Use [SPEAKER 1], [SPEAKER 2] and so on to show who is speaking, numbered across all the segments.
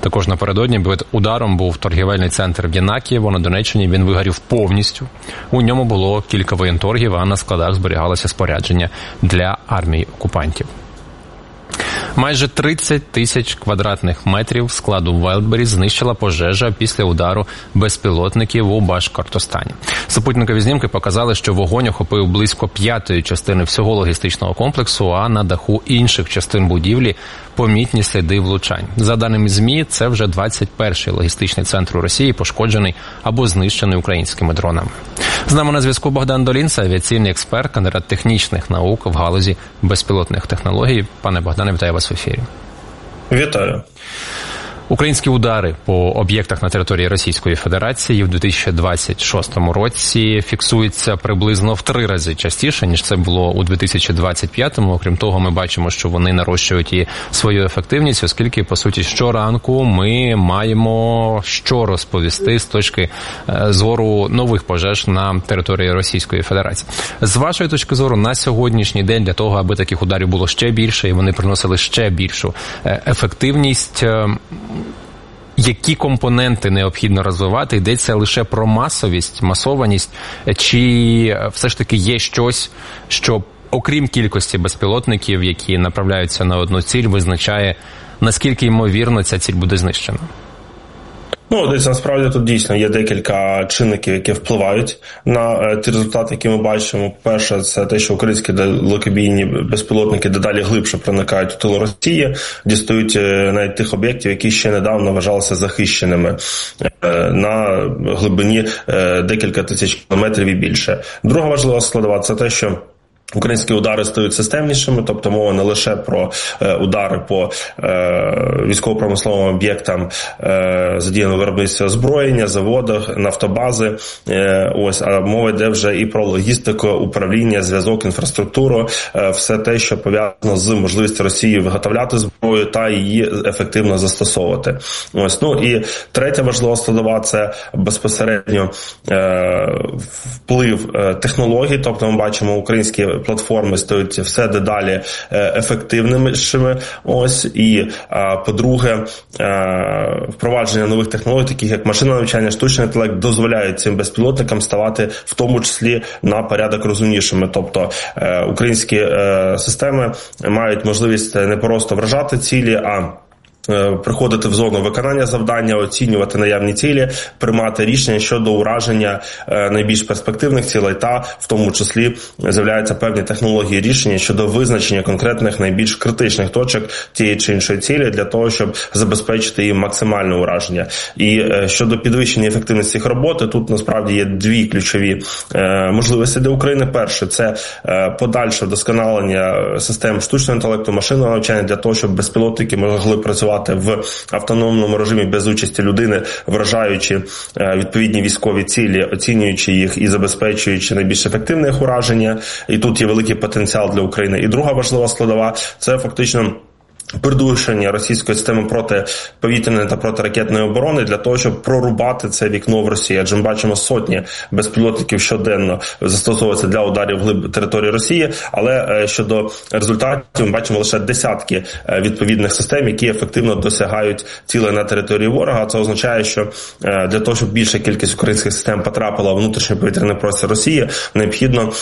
[SPEAKER 1] Також напередодні під ударом був торгівельний центр в Янакієво на Донеччині. Він вигорів повністю. У ньому було кілька воєнторгів, а на складах зберігалося спорядження для армії окупантів. Майже 30 тисяч квадратних метрів складу Wildberries знищила пожежа після удару безпілотників у Башкортостані. Супутникові знімки показали, що вогонь охопив близько 1/5 частини всього логістичного комплексу, а на даху інших частин будівлі помітні сліди влучань. За даними ЗМІ, це вже 21-й логістичний центр у Росії, пошкоджений або знищений українськими дронами. З нами на зв'язку Богдан Долінца, авіаційний експерт, кандидат технічних наук в галузі безпілотних технологій. Пане Богдане, вітаю вас в ефірі.
[SPEAKER 2] Вітаю.
[SPEAKER 1] Українські удари по об'єктах на території Російської Федерації в 2026 році фіксуються приблизно в 3 рази частіше, ніж це було у 2025-му. Окрім того, ми бачимо, що вони нарощують і свою ефективність, оскільки, по суті, щоранку ми маємо що розповісти з точки зору нових пожеж на території Російської Федерації. З вашої точки зору, на сьогоднішній день для того, аби таких ударів було ще більше і вони приносили ще більшу ефективність, які компоненти необхідно розвивати? Йдеться лише про масованість, чи все ж таки є щось, що окрім кількості безпілотників, які направляються на одну ціль, визначає, наскільки ймовірно ця ціль буде знищена?
[SPEAKER 2] Десь насправді тут дійсно є декілька чинників, які впливають на ті результати, які ми бачимо. Перше, це те, що українські далекобійні безпілотники дедалі глибше проникають у тил Росії, дістають навіть тих об'єктів, які ще недавно вважалися захищеними на глибині декілька тисяч кілометрів і більше. Друга важлива складова – це те, що українські удари стають системнішими, тобто мова не лише про удари по військово-промисловим об'єктам, задіяно виробництво озброєння, заводах, нафтобази, а мова йде вже і про логістику, управління, зв'язок, інфраструктуру, все те, що пов'язано з можливістю Росії виготовляти зброю та її ефективно застосовувати. І третя важлива складова – це безпосередньо вплив технологій, тобто ми бачимо українські платформи стають все дедалі ефективнішими. І, по-друге, впровадження нових технологій, таких як машинне навчання, штучний інтелект, дозволяють цим безпілотникам ставати в тому числі на порядок розумнішими. Тобто українські системи мають можливість не просто вражати цілі, а приходити в зону виконання завдання, оцінювати наявні цілі, приймати рішення щодо ураження найбільш перспективних цілей та в тому числі з'являються певні технології рішення щодо визначення конкретних найбільш критичних точок тієї чи іншої цілі для того, щоб забезпечити їм максимальне ураження. І щодо підвищення ефективності їх роботи, тут насправді є 2 ключові можливості для України. Перше – це подальше вдосконалення систем штучного інтелекту, машинного навчання для того, щоб безпілотники могли працювати в автономному режимі без участі людини, вражаючи відповідні військові цілі, оцінюючи їх і забезпечуючи найбільш ефективне їх ураження. І тут є великий потенціал для України. І друга важлива складова – це фактично придушення російської системи протиповітряної та протиракетної оборони для того, щоб прорубати це вікно в Росії. Адже ми бачимо сотні безпілотників щоденно застосовуються для ударів вглиб території Росії, але щодо результатів ми бачимо лише десятки відповідних систем, які ефективно досягають цілей на території ворога. Це означає, що для того, щоб більша кількість українських систем потрапила у внутрішній повітряний простір Росії, необхідно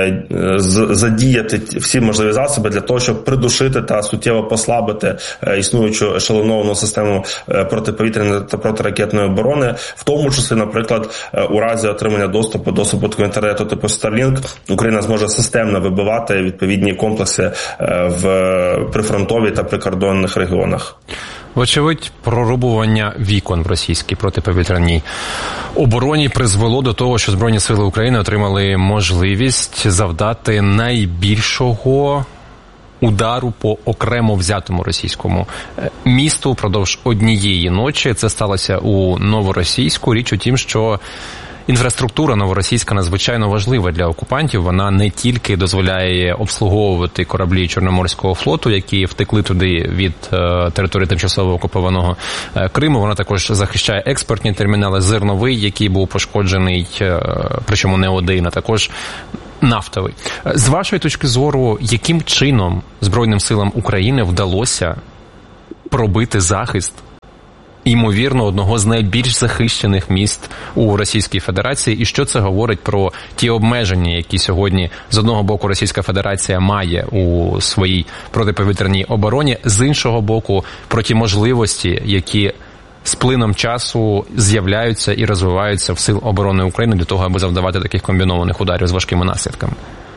[SPEAKER 2] задіяти всі можливі засоби для того, щоб придушити та суттєво послабити існуючу ешелоновану систему протиповітряної та протиракетної оборони, в тому числі, наприклад, у разі отримання доступу до супутникового інтернету типу Starlink, Україна зможе системно вибивати відповідні комплекси в прифронтовій та прикордонних регіонах.
[SPEAKER 1] Вочевидь, прорубування вікон в російській протиповітряній обороні призвело до того, що Збройні сили України отримали можливість завдати найбільшого удару по окремо взятому російському місту впродовж однієї ночі. Це сталося у Новоросійську. Річ у тім, що інфраструктура новоросійська надзвичайно важлива для окупантів. Вона не тільки дозволяє обслуговувати кораблі Чорноморського флоту, які втекли туди від території тимчасово окупованого Криму. Вона також захищає експортні термінали, зерновий, який був пошкоджений, причому не один, а також нафтовий. З вашої точки зору, яким чином Збройним силам України вдалося пробити захист ймовірно, одного з найбільш захищених міст у Російській Федерації. І що це говорить про ті обмеження, які сьогодні, з одного боку, Російська Федерація має у своїй протиповітряній обороні, з іншого боку, про ті можливості, які з плином часу з'являються і розвиваються в Сил оборони України для того, аби завдавати таких комбінованих ударів з важкими наслідками?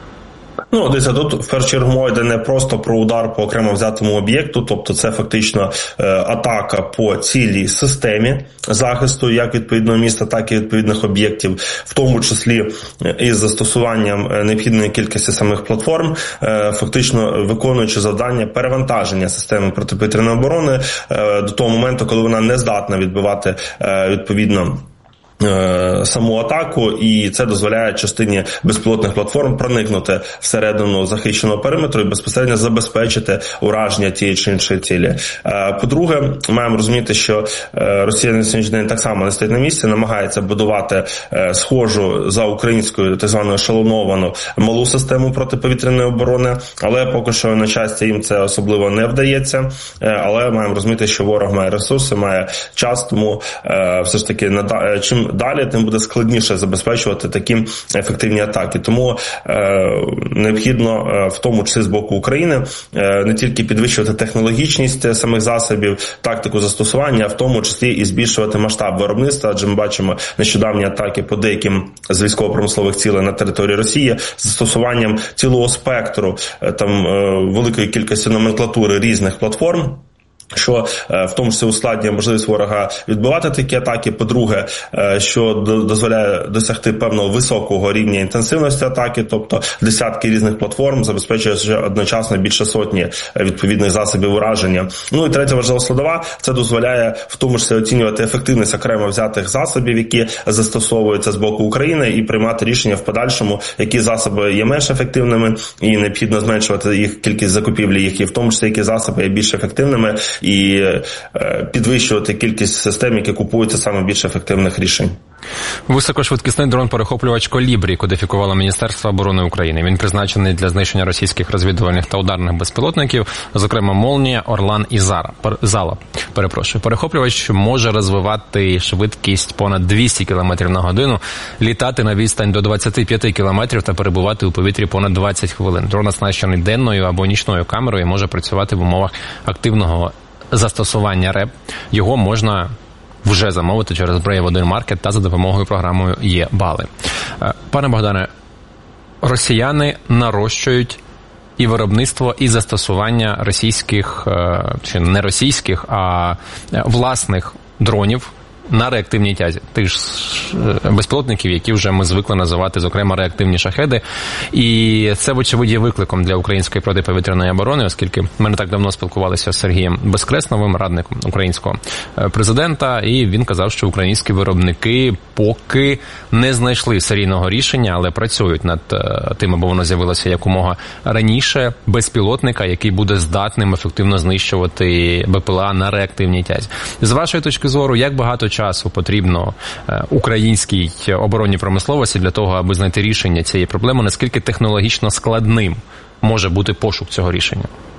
[SPEAKER 2] Ну, дивіться, тут в першу чергу мова йде не просто про удар по окремо взятому об'єкту, тобто це фактично атака по цілій системі захисту, як відповідного міста, так і відповідних об'єктів, в тому числі із застосуванням необхідної кількості самих платформ, фактично виконуючи завдання перевантаження системи протиповітряної оборони до того моменту, коли вона не здатна відбивати відповідно саму атаку, і це дозволяє частині безпілотних платформ проникнути всередину захищеного периметру і безпосередньо забезпечити ураження тієї чи іншої цілі. По-друге, маємо розуміти, що Росія на сьогоднішній день так само не стоїть на місці, намагається будувати схожу за українською так званою ешелоновану малу систему протиповітряної оборони, але поки що, на щастя, їм це особливо не вдається. Але маємо розуміти, що ворог має ресурси, має час, тому все ж таки чим далі, тим буде складніше забезпечувати такі ефективні атаки. Тому необхідно, в тому числі з боку України, не тільки підвищувати технологічність самих засобів, тактику застосування, а в тому числі і збільшувати масштаб виробництва, адже ми бачимо нещодавні атаки по деяким з військово-промислових цілей на території Росії з застосуванням цілого спектру там великої кількості номенклатури різних платформ, що в тому числі ускладнює можливість ворога відбивати такі атаки. По-друге, що дозволяє досягти певного високого рівня інтенсивності атаки, тобто десятки різних платформ, забезпечує одночасно більше сотні відповідних засобів ураження. Ну і третя важлива складова, це дозволяє в тому числі оцінювати ефективність окремо взятих засобів, які застосовуються з боку України, і приймати рішення в подальшому, які засоби є менш ефективними, і необхідно зменшувати їх кількість закупівлі їх, і в тому числі які засоби є більш ефективними, і підвищувати кількість систем, які купуються саме більш ефективних рішень.
[SPEAKER 1] Високошвидкісний дрон-перехоплювач «Колібрі» кодифікувало Міністерство оборони України. Він призначений для знищення російських розвідувальних та ударних безпілотників, зокрема «Молнія», «Орлан» і «Зала». Перехоплювач може розвивати швидкість понад 200 км на годину, літати на відстань до 25 км та перебувати у повітрі понад 20 хвилин. Дрон оснащений денною або нічною камерою і може працювати в умовах активного застосування РЕП. Його можна вже замовити через Brave 1 Market та за допомогою програмою «Є-бали». Пане Богдане, росіяни нарощують і виробництво, і застосування російських, чи не російських, а власних дронів на реактивній тязі. Тих ж безпілотників, які вже ми звикли називати, зокрема, реактивні шахеди. І це, вочевидь, є викликом для української протиповітряної оборони, оскільки ми не так давно спілкувалися з Сергієм Безкресновим, радником українського президента, і він казав, що українські виробники поки не знайшли серійного рішення, але працюють над тим, аби воно з'явилося якомога раніше, безпілотника, який буде здатним ефективно знищувати БПЛА на реактивній тязі. З вашої точки зору, як багато часу потрібно українській оборонній промисловості для того, аби знайти рішення цієї проблеми, наскільки технологічно складним може бути пошук цього рішення?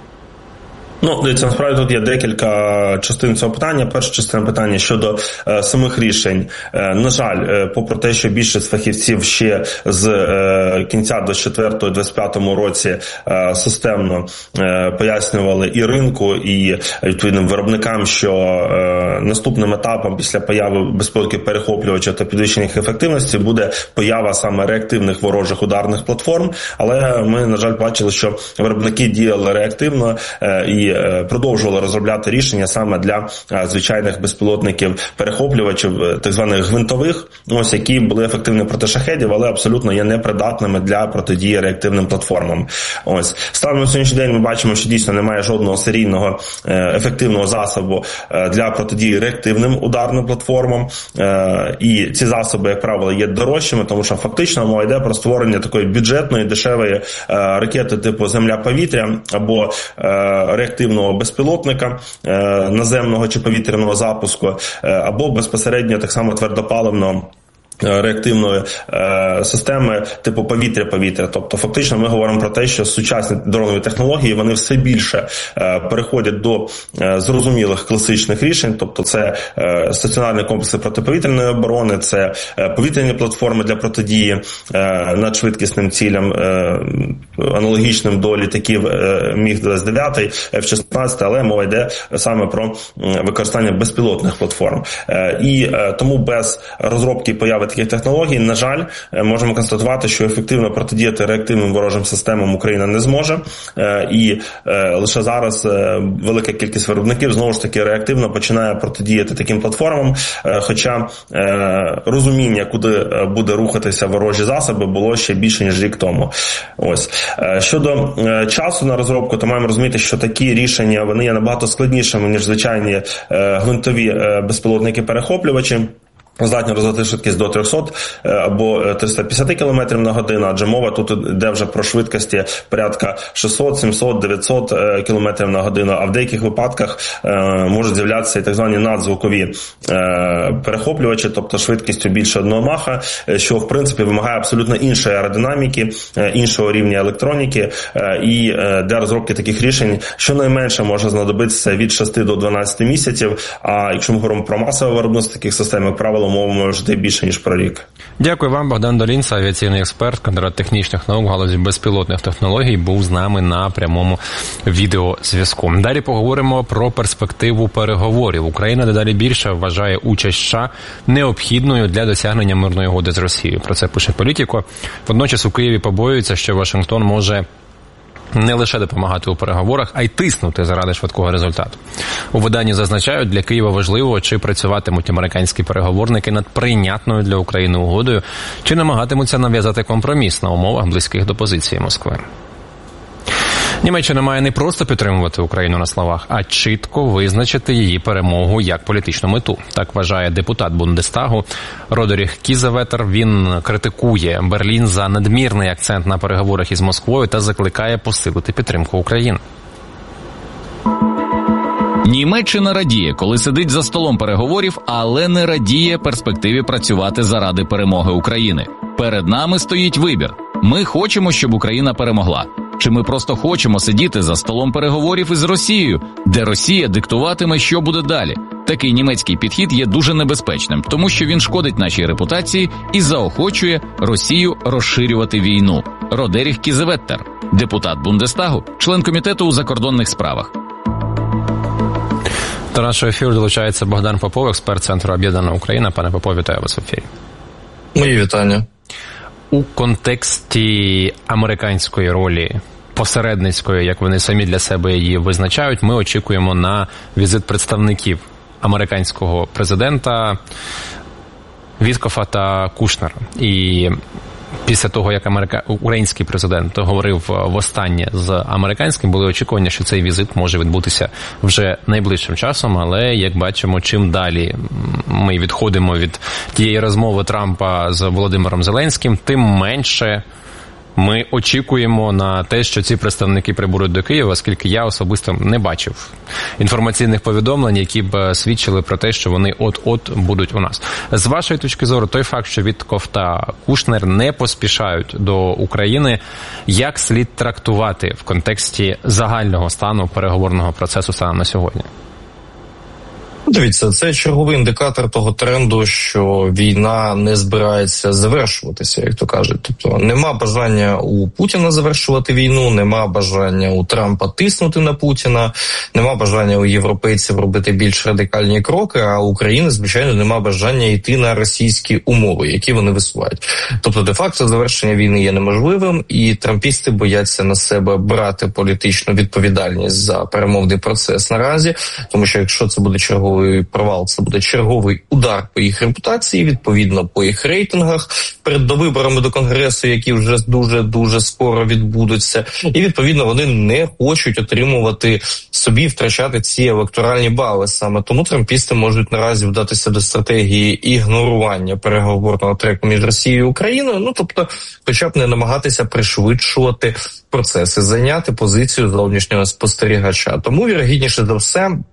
[SPEAKER 2] Ну, дивіться, насправді тут є декілька частин цього питання. Перша частина питання щодо самих рішень. На жаль, попри те, що більшість фахівців ще з кінця 24-25 році системно пояснювали і ринку, і відповідним виробникам, що наступним етапом після появи безпілотних перехоплювачів та підвищення їх ефективності буде поява саме реактивних ворожих ударних платформ. Але ми, на жаль, бачили, що виробники діяли реактивно і продовжували розробляти рішення саме для звичайних безпілотників-перехоплювачів, так званих гвинтових, ось які були ефективні проти шахедів, але абсолютно є непридатними для протидії реактивним платформам. Ось станом на сьогоднішній день ми бачимо, що дійсно немає жодного серійного ефективного засобу для протидії реактивним ударним платформам. І ці засоби, як правило, є дорожчими, тому що фактично мова йде про створення такої бюджетної, дешевої ракети типу земля-повітря або реактивного безпілотника наземного чи повітряного запуску, або безпосередньо так само твердопаливного реактивної системи типу повітря-повітря. Тобто фактично ми говоримо про те, що сучасні дронові технології, вони все більше переходять до зрозумілих класичних рішень, тобто це стаціонарні комплекси протиповітряної оборони, це повітряні платформи для протидії надшвидкісним цілям, аналогічним до літаків МіГ-29, F-16, але мова йде саме про використання безпілотних платформ. І тому без розробки і появи таких технологій, на жаль, можемо констатувати, що ефективно протидіяти реактивним ворожим системам Україна не зможе. І лише зараз велика кількість виробників знову ж таки реактивно починає протидіяти таким платформам, хоча розуміння, куди буде рухатися ворожі засоби, було ще більше, ніж рік тому. Ось. Щодо часу на розробку, то маємо розуміти, що такі рішення, вони є набагато складнішими, ніж звичайні гвинтові безпілотники-перехоплювачі. Здатні розвивати швидкість до 300 або 350 км на годину, адже мова тут йде вже про швидкості порядка 600, 700, 900 км на годину, а в деяких випадках можуть з'являтися і так звані надзвукові перехоплювачі, тобто швидкістю більше одного маха, що в принципі вимагає абсолютно іншої аеродинаміки, іншого рівня електроніки, і для розробки таких рішень щонайменше може знадобитися від 6 до 12 місяців, а якщо ми говоримо про масове виробництво таких систем, як правило, мова може йти більше, ніж про рік.
[SPEAKER 1] Дякую вам, Богдан Долінц, авіаційний експерт, кандидат технічних наук в галузі безпілотних технологій, був з нами на прямому відеозв'язку. Далі поговоримо про перспективу переговорів. Україна дедалі більше вважає участь США необхідною для досягнення мирної угоди з Росією. Про це пише Політіко. Водночас у Києві побоюються, що Вашингтон може не лише допомагати у переговорах, а й тиснути заради швидкого результату. У виданні зазначають, для Києва важливо, чи працюватимуть американські переговорники над прийнятною для України угодою, чи намагатимуться нав'язати компроміс на умовах близьких до позиції Москви. Німеччина має не просто підтримувати Україну на словах, а чітко визначити її перемогу як політичну мету. Так вважає депутат Бундестагу Родеріх Кізеветер. Він критикує Берлін за надмірний акцент на переговорах із Москвою та закликає посилити підтримку України.
[SPEAKER 3] Німеччина радіє, коли сидить за столом переговорів, але не радіє перспективі працювати заради перемоги України. Перед нами стоїть вибір. Ми хочемо, щоб Україна перемогла. Чи ми просто хочемо сидіти за столом переговорів із Росією, де Росія диктуватиме, що буде далі? Такий німецький підхід є дуже небезпечним, тому що він шкодить нашій репутації і заохочує Росію розширювати війну. Родеріх Кізеветтер, депутат Бундестагу, член комітету у закордонних справах.
[SPEAKER 1] До нашого ефіру долучається Богдан Попов, експерт Центру Об'єднана Україна. Пане Попов, вітаю вас в ефірі.
[SPEAKER 4] Мої вітання.
[SPEAKER 1] У контексті американської ролі, посередницької, як вони самі для себе її визначають, ми очікуємо на візит представників американського президента Віткофа та Кушнера. І після того, як український президент говорив востаннє з американським, були очікування, що цей візит може відбутися вже найближчим часом, але, як бачимо, чим далі ми відходимо від тієї розмови Трампа з Володимиром Зеленським, тим менше ми очікуємо на те, що ці представники прибудуть до Києва, оскільки я особисто не бачив інформаційних повідомлень, які б свідчили про те, що вони от-от будуть у нас. З вашої точки зору, той факт, що Віткоф та Кушнер не поспішають до України, як слід трактувати в контексті загального стану переговорного процесу станом на сьогодні?
[SPEAKER 4] Дивіться, це черговий індикатор того тренду, що війна не збирається завершуватися, як то кажуть. Тобто нема бажання у Путіна завершувати війну, нема бажання у Трампа тиснути на Путіна, нема бажання у європейців робити більш радикальні кроки, а у України, звичайно, нема бажання йти на російські умови, які вони висувають. Тобто, де-факто, завершення війни є неможливим, і трампісти бояться на себе брати політичну відповідальність за перемовний процес наразі, тому що якщо це буде черговий провал, це буде черговий удар по їх репутації, відповідно по їх рейтингах перед довиборами до Конгресу, які вже дуже скоро відбудуться. І відповідно вони не хочуть отримувати собі, втрачати ці електоральні бали. Саме тому трампісти можуть наразі вдатися до стратегії ігнорування переговорного треку між Росією і Україною, тобто хоча б не намагатися пришвидшувати процеси, зайняти позицію зовнішнього спостерігача. Тому, вірогідніше за все,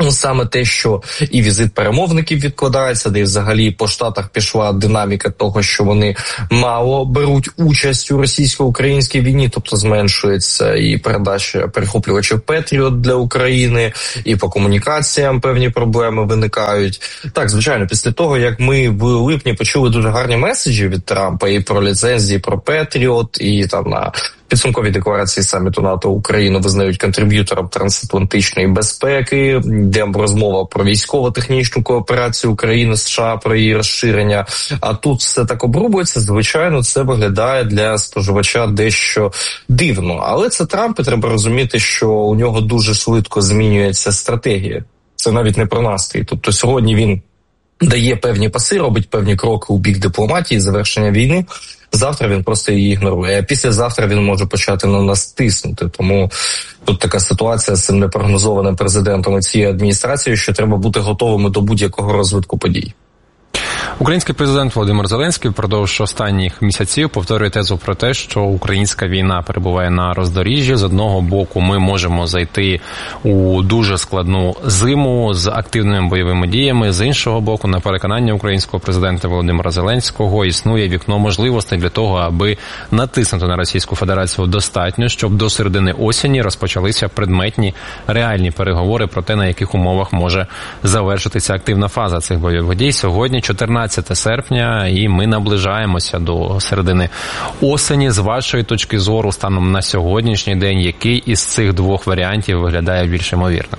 [SPEAKER 4] Саме те, що і візит перемовників відкладається, де і взагалі по Штатах пішла динаміка того, що вони мало беруть участь у російсько-українській війні, тобто зменшується і передача перехоплювачів Петріот для України, і по комунікаціям певні проблеми виникають. Так, звичайно, після того, як ми в липні почули дуже гарні меседжі від Трампа і про ліцензії, про Петріот, і там на підсумковій декларації саміту НАТО Україну визнають контриб'ютором трансатлантичної безпеки, де розмова про військово-технічну кооперацію України-США, про її розширення. А тут все так обрубується. Звичайно, це виглядає для споживача дещо дивно. Але це Трамп, і треба розуміти, що у нього дуже швидко змінюється стратегія. Це навіть не про настрій. Тобто сьогодні він дає певні паси, робить певні кроки у бік дипломатії, завершення війни. Завтра він просто її ігнорує, а післязавтра він може почати на нас тиснути. Тому тут така ситуація з цим непрогнозованим президентом і цією адміністрацією, що треба бути готовими до будь-якого розвитку подій.
[SPEAKER 1] Український президент Володимир Зеленський впродовж останніх місяців повторює тезу про те, що українська війна перебуває на роздоріжжі. З одного боку, ми можемо зайти у дуже складну зиму з активними бойовими діями. З іншого боку, на переконання українського президента Володимира Зеленського, існує вікно можливостей для того, аби натиснути на Російську Федерацію достатньо, щоб до середини осені розпочалися предметні реальні переговори про те, на яких умовах може завершитися активна фаза цих бойових дій. Сьогодні 14 серпня, і ми наближаємося до середини осені. З вашої точки зору, станом на сьогоднішній день, який із цих двох варіантів виглядає більш ймовірним?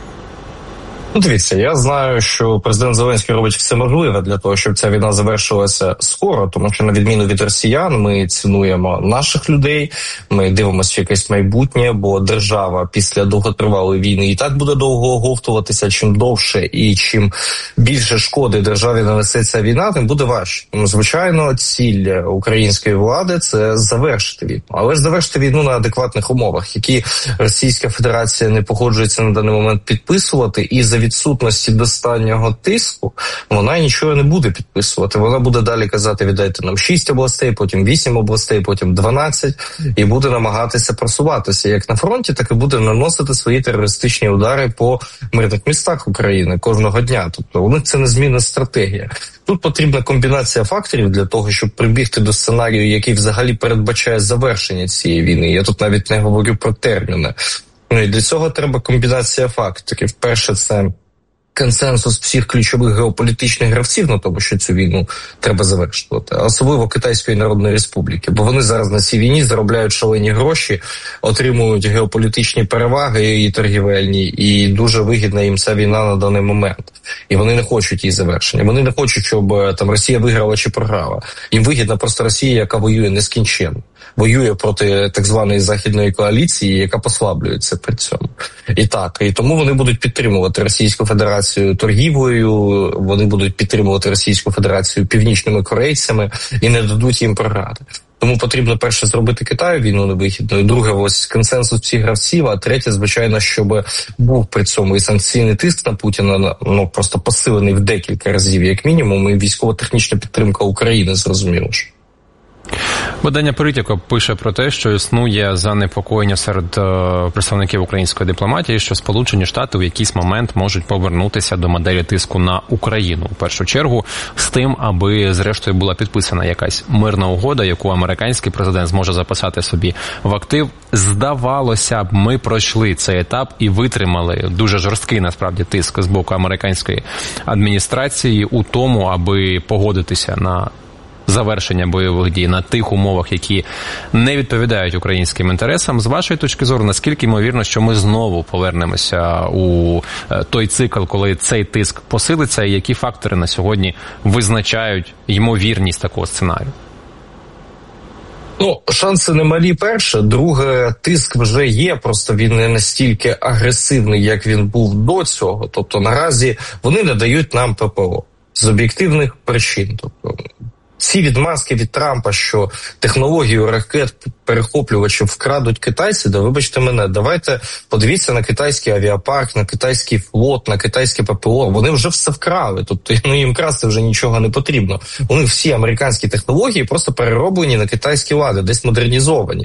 [SPEAKER 4] Дивіться, я знаю, що президент Зеленський робить все можливе для того, щоб ця війна завершилася скоро, тому що на відміну від росіян ми цінуємо наших людей, ми дивимося в якесь майбутнє, бо держава після довготривалої війни і так буде довго оговтуватися. Чим довше і чим більше шкоди державі нанесе ця війна, тим буде важче. Тому, звичайно, ціль української влади – це завершити війну. Але ж завершити війну на адекватних умовах, які Російська Федерація не погоджується на даний момент підписувати, і за відсутності достатнього тиску вона нічого не буде підписувати. Вона буде далі казати: віддайте нам 6 областей, потім 8 областей, потім 12, і буде намагатися просуватися як на фронті, так і буде наносити свої терористичні удари по мирних містах України кожного дня. Тобто у них це незмінна стратегія. Тут потрібна комбінація факторів для того, щоб прибігти до сценарію, який взагалі передбачає завершення цієї війни. Я тут навіть не говорю про терміни. І для цього треба комбінація факторів. Перше, це консенсус всіх ключових геополітичних гравців на тому, що цю війну треба завершувати, особливо Китайської Народної Республіки, бо вони зараз на цій війні заробляють шалені гроші, отримують геополітичні переваги і торгівельні, і дуже вигідна їм ця війна на даний момент. І вони не хочуть її завершення. Вони не хочуть, щоб там Росія виграла чи програла. Їм вигідна просто Росія, яка воює нескінченно. Воює проти так званої західної коаліції, яка послаблюється при цьому. І тому вони будуть підтримувати Російську Федерацію торгівлею, вони будуть підтримувати Російську Федерацію північними корейцями і не дадуть їм програти. Тому потрібно перше зробити Китаю війну невигідною, друге ось консенсус всіх гравців, а третє, звичайно, щоб був при цьому і санкційний тиск на Путіна, просто посилений в декілька разів, як мінімум, і військово-технічна підтримка України, зрозуміло ж.
[SPEAKER 1] Видання «Політико» пише про те, що існує занепокоєння серед представників української дипломатії, що Сполучені Штати в якийсь момент можуть повернутися до моделі тиску на Україну. У першу чергу з тим, аби зрештою була підписана якась мирна угода, яку американський президент зможе записати собі в актив. Здавалося б, ми пройшли цей етап і витримали дуже жорсткий, насправді, тиск з боку американської адміністрації у тому, аби погодитися на завершення бойових дій на тих умовах, які не відповідають українським інтересам. З вашої точки зору, наскільки ймовірно, що ми знову повернемося у той цикл, коли цей тиск посилиться, і які фактори на сьогодні визначають ймовірність такого сценарію?
[SPEAKER 4] Шанси немалі, перше. Друге, тиск вже є, просто він не настільки агресивний, як він був до цього. Тобто наразі вони не дають нам ППО з об'єктивних причин. Тобто ці відмазки від Трампа, що технологію ракет-перехоплювачів вкрадуть китайці, да вибачте мене, давайте подивіться на китайський авіапарк, на китайський флот, на китайське ППО. Вони вже все вкрали, тобто їм красти вже нічого не потрібно. Вони всі американські технології просто перероблені на китайські лади, десь модернізовані.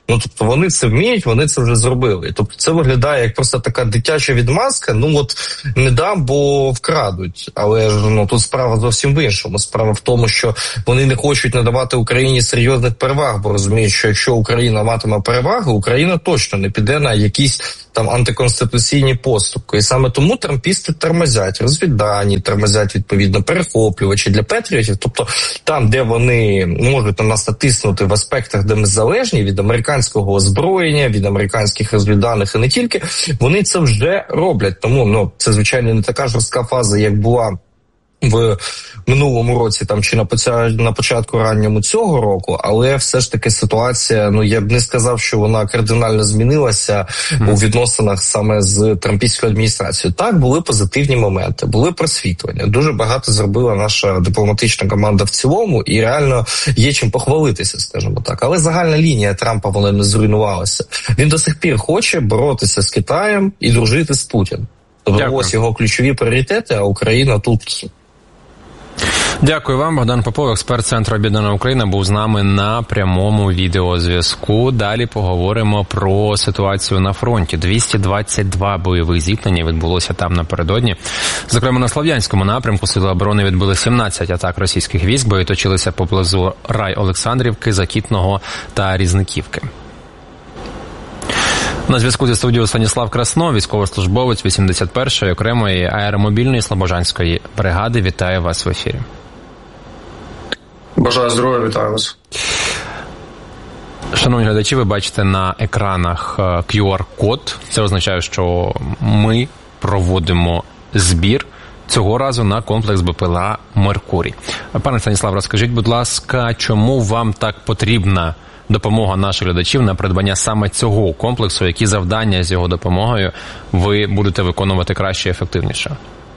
[SPEAKER 4] Ну, тобто вони це вміють, вони це вже зробили. Тобто це виглядає як просто така дитяча відмазка, ну от не дам, бо вкрадуть. Але ж ну тут справа зовсім в іншому. Справа в тому, що вони не хочуть надавати Україні серйозних переваг, бо розуміють, що якщо Україна матиме переваги, Україна точно не піде на якісь там антиконституційні поступки. І саме тому трампісти тормозять, розвіддані тормозять, відповідно, перехоплювачі для патріотів. Тобто там, де вони можуть на нас натиснути в аспектах, де ми залежні від американського озброєння, від американських розвідданих і не тільки, вони це вже роблять. Тому, ну, це, звичайно, не така жорстка фаза, як була в минулому році там чи на початку ранньому цього року, але все ж таки ситуація, ну я б не сказав, що вона кардинально змінилася у відносинах саме з трампійською адміністрацією. Так, були позитивні моменти, були просвітлення. Дуже багато зробила наша дипломатична команда в цілому, і реально є чим похвалитися, скажімо так. Але загальна лінія Трампа, вона не зруйнувалася. Він до сих пір хоче боротися з Китаєм і дружити з Путіним. Тобто ось його ключові пріоритети, а Україна тут...
[SPEAKER 1] Дякую вам. Богдан Попов, експерт Центру Об'єднана Україна, був з нами на прямому відеозв'язку. Далі поговоримо про ситуацію на фронті. 222 бойових зіткнення відбулося там напередодні. Зокрема, на Слов'янському напрямку Сили оборони відбили 17 атак російських військ, бої точилися поблизу Рай-Олександрівки, Закітного та Різниківки. На зв'язку зі студією Станіслав Красно, військовослужбовець 81-ї окремої аеромобільної Слобожанської бригади. Вітаю вас в ефірі.
[SPEAKER 5] Бажаю здоров'я, вітаю вас.
[SPEAKER 1] Шановні глядачі, ви бачите на екранах QR-код. Це означає, що ми проводимо збір цього разу на комплекс БПЛА «Меркурій». Пане Станіслав, розкажіть, будь ласка, чому вам так потрібна допомога наших глядачів на придбання саме цього комплексу, які завдання з його допомогою ви будете виконувати краще і ефективніше?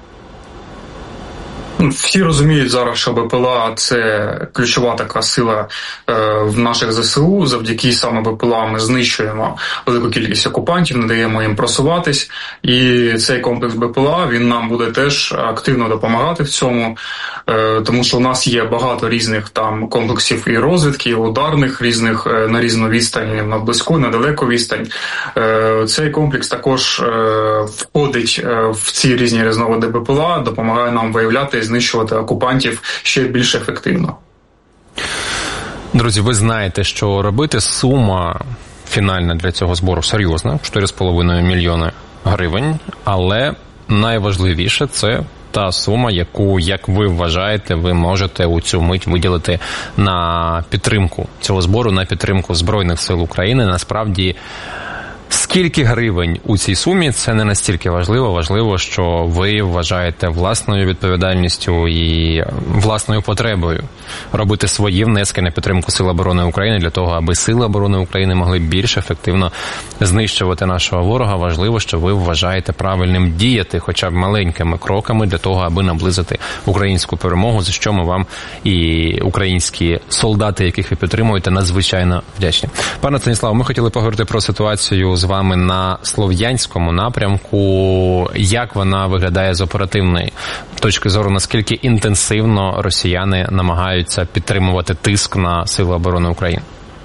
[SPEAKER 5] Всі розуміють зараз, що БПЛА – це ключова така сила в наших ЗСУ. Завдяки саме БПЛА ми знищуємо велику кількість окупантів, не даємо їм просуватись. І цей комплекс БПЛА, він нам буде теж активно допомагати в цьому, тому що у нас є багато різних там комплексів і розвідки, і ударних різних на різну відстань, на близьку, на далеку відстань. Цей комплекс також входить в ці різні різновиди БПЛА, допомагає нам виявляти і знищувати окупантів ще більш ефективно.
[SPEAKER 1] Друзі, ви знаєте, що робити. Сума фінальна для цього збору серйозна, 4,5 мільйони гривень, але найважливіше – це та сума, яку, як ви вважаєте, ви можете у цю мить виділити на підтримку цього збору, на підтримку Збройних сил України. Насправді, скільки гривень у цій сумі – це не настільки важливо. Важливо, що ви вважаєте власною відповідальністю і власною потребою робити свої внески на підтримку Сил оборони України для того, аби Сили оборони України могли більш ефективно знищувати нашого ворога. Важливо, що ви вважаєте правильним діяти хоча б маленькими кроками для того, аби наблизити українську перемогу, за що ми вам і українські солдати, яких ви підтримуєте, надзвичайно вдячні. Пане Станіславе, ми хотіли поговорити про ситуацію з вами на Слов'янському напрямку. Як вона виглядає з оперативної точки зору, наскільки інтенсивно росіяни намагаються підтримувати тиск на Сили оборони України?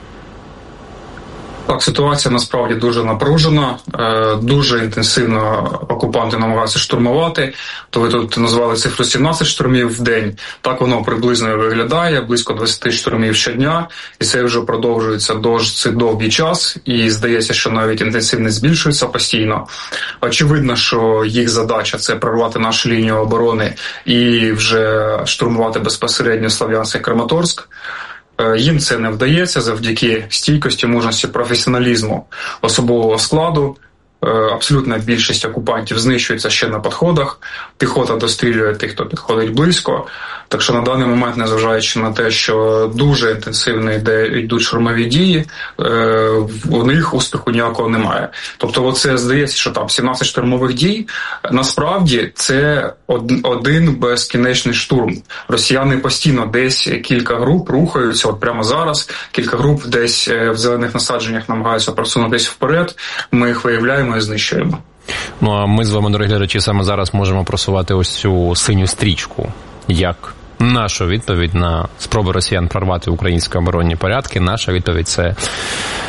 [SPEAKER 5] Так, ситуація насправді дуже напружена, дуже інтенсивно окупанти намагаються штурмувати. То ви тут назвали цифру 17 штурмів в день. Так воно приблизно виглядає, близько 20 штурмів щодня. І це вже продовжується досить довгий час. І здається, що навіть інтенсивність збільшується постійно. Очевидно, що їх задача – це прорвати нашу лінію оборони і вже штурмувати безпосередньо Слов'янськ і Краматорськ. Їм це не вдається завдяки стійкості, мужності, професіоналізму особового складу. Абсолютна більшість окупантів знищується ще на підходах. Піхота дострілює тих, хто підходить близько. Так що на даний момент, незважаючи на те, що дуже інтенсивно йдуть штурмові дії, у них успіху ніякого немає. Тобто оце здається, що там 17 штурмових дій, насправді це один безкінечний штурм. Росіяни постійно десь кілька груп рухаються, от прямо зараз кілька груп десь в зелених насадженнях намагаються просунутися вперед, ми їх виявляємо і знищуємо.
[SPEAKER 1] Ну а ми з вами, дорогі глядачі, саме зараз можемо просувати ось цю синю стрічку, як нашу відповідь на спроби росіян прорвати українські оборонні порядки. Наша відповідь – це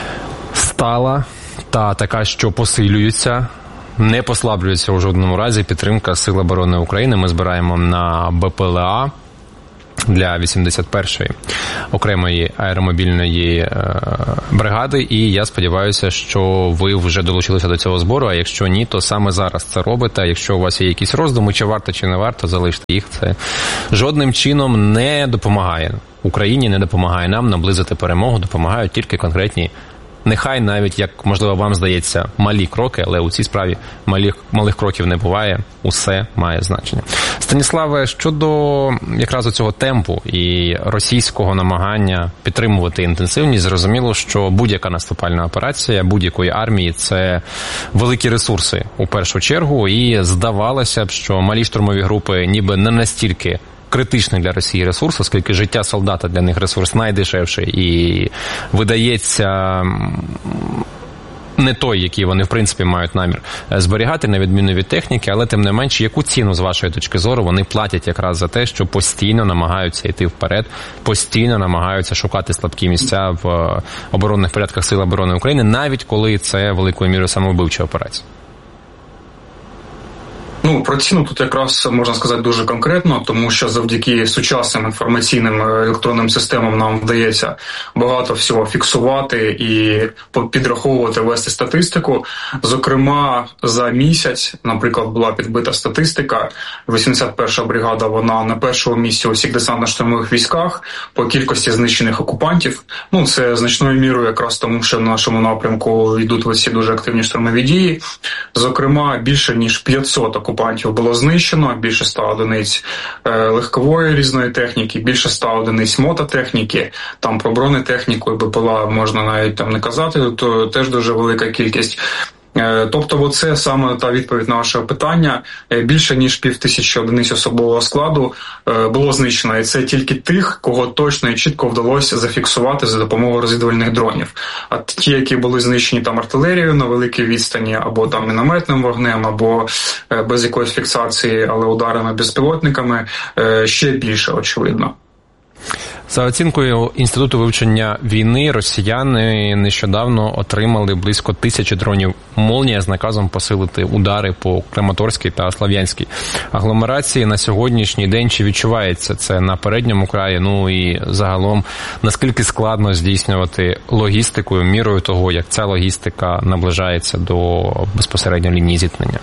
[SPEAKER 1] стала та така, що посилюється, не послаблюється у жодному разі підтримка Сил оборони України. Ми збираємо на БПЛА для 81-ї окремої аеромобільної бригади, і я сподіваюся, що ви вже долучилися до цього збору, а якщо ні, то саме зараз це робите. Якщо у вас є якісь роздуми, чи варто, чи не варто, залиште їх. Це жодним чином не допомагає Україні, не допомагає нам наблизити перемогу, допомагають тільки конкретні, нехай навіть, як, можливо, вам здається, малі кроки, але у цій справі малих кроків не буває, усе має значення. Станіславе, щодо якраз цього темпу і російського намагання підтримувати інтенсивність, зрозуміло, що будь-яка наступальна операція будь-якої армії – це великі ресурси у першу чергу, і здавалося б, що малі штурмові групи ніби не настільки критичний для Росії ресурс, оскільки життя солдата для них ресурс найдешевший і видається не той, який вони в принципі мають намір зберігати, на відміну від техніки, але тим не менше, яку ціну з вашої точки зору вони платять якраз за те, що постійно намагаються йти вперед, постійно намагаються шукати слабкі місця в оборонних порядках Сил оборони України, навіть коли це великою мірою самовбивча операція?
[SPEAKER 5] Про ціну тут якраз можна сказати дуже конкретно, тому що завдяки сучасним інформаційним електронним системам нам вдається багато всього фіксувати і підраховувати, вести статистику. Зокрема, за місяць, наприклад, була підбита статистика, 81-ша бригада, вона на першому місці у всіх десантно-штурмових військах по кількості знищених окупантів. Це значною мірою якраз тому, що в нашому напрямку йдуть оці дуже активні штурмові дії. Зокрема, більше ніж 500 окупантів було знищено, більше 100 одиниць легкової різної техніки, більше 100 одиниць мототехніки, там про бронетехніку і БПЛА можна навіть там не казати, то теж дуже велика кількість. Тобто це саме та відповідь на ваше питання. Більше ніж 5000 одиниць особового складу було знищено. І це тільки тих, кого точно і чітко вдалося зафіксувати за допомогою розвідувальних дронів. А ті, які були знищені там артилерією на великій відстані, або там мінометним вогнем, або без якоїсь фіксації, але ударами безпілотниками, ще більше, очевидно.
[SPEAKER 1] За оцінкою Інституту вивчення війни, росіяни нещодавно отримали близько 1000 дронів «Молнія» з наказом посилити удари по Краматорській та Слов'янській агломерації. На сьогоднішній день чи відчувається це на передньому краї? І загалом, наскільки складно здійснювати логістикою, мірою того, як ця логістика наближається до безпосередньо лінії зіткнення?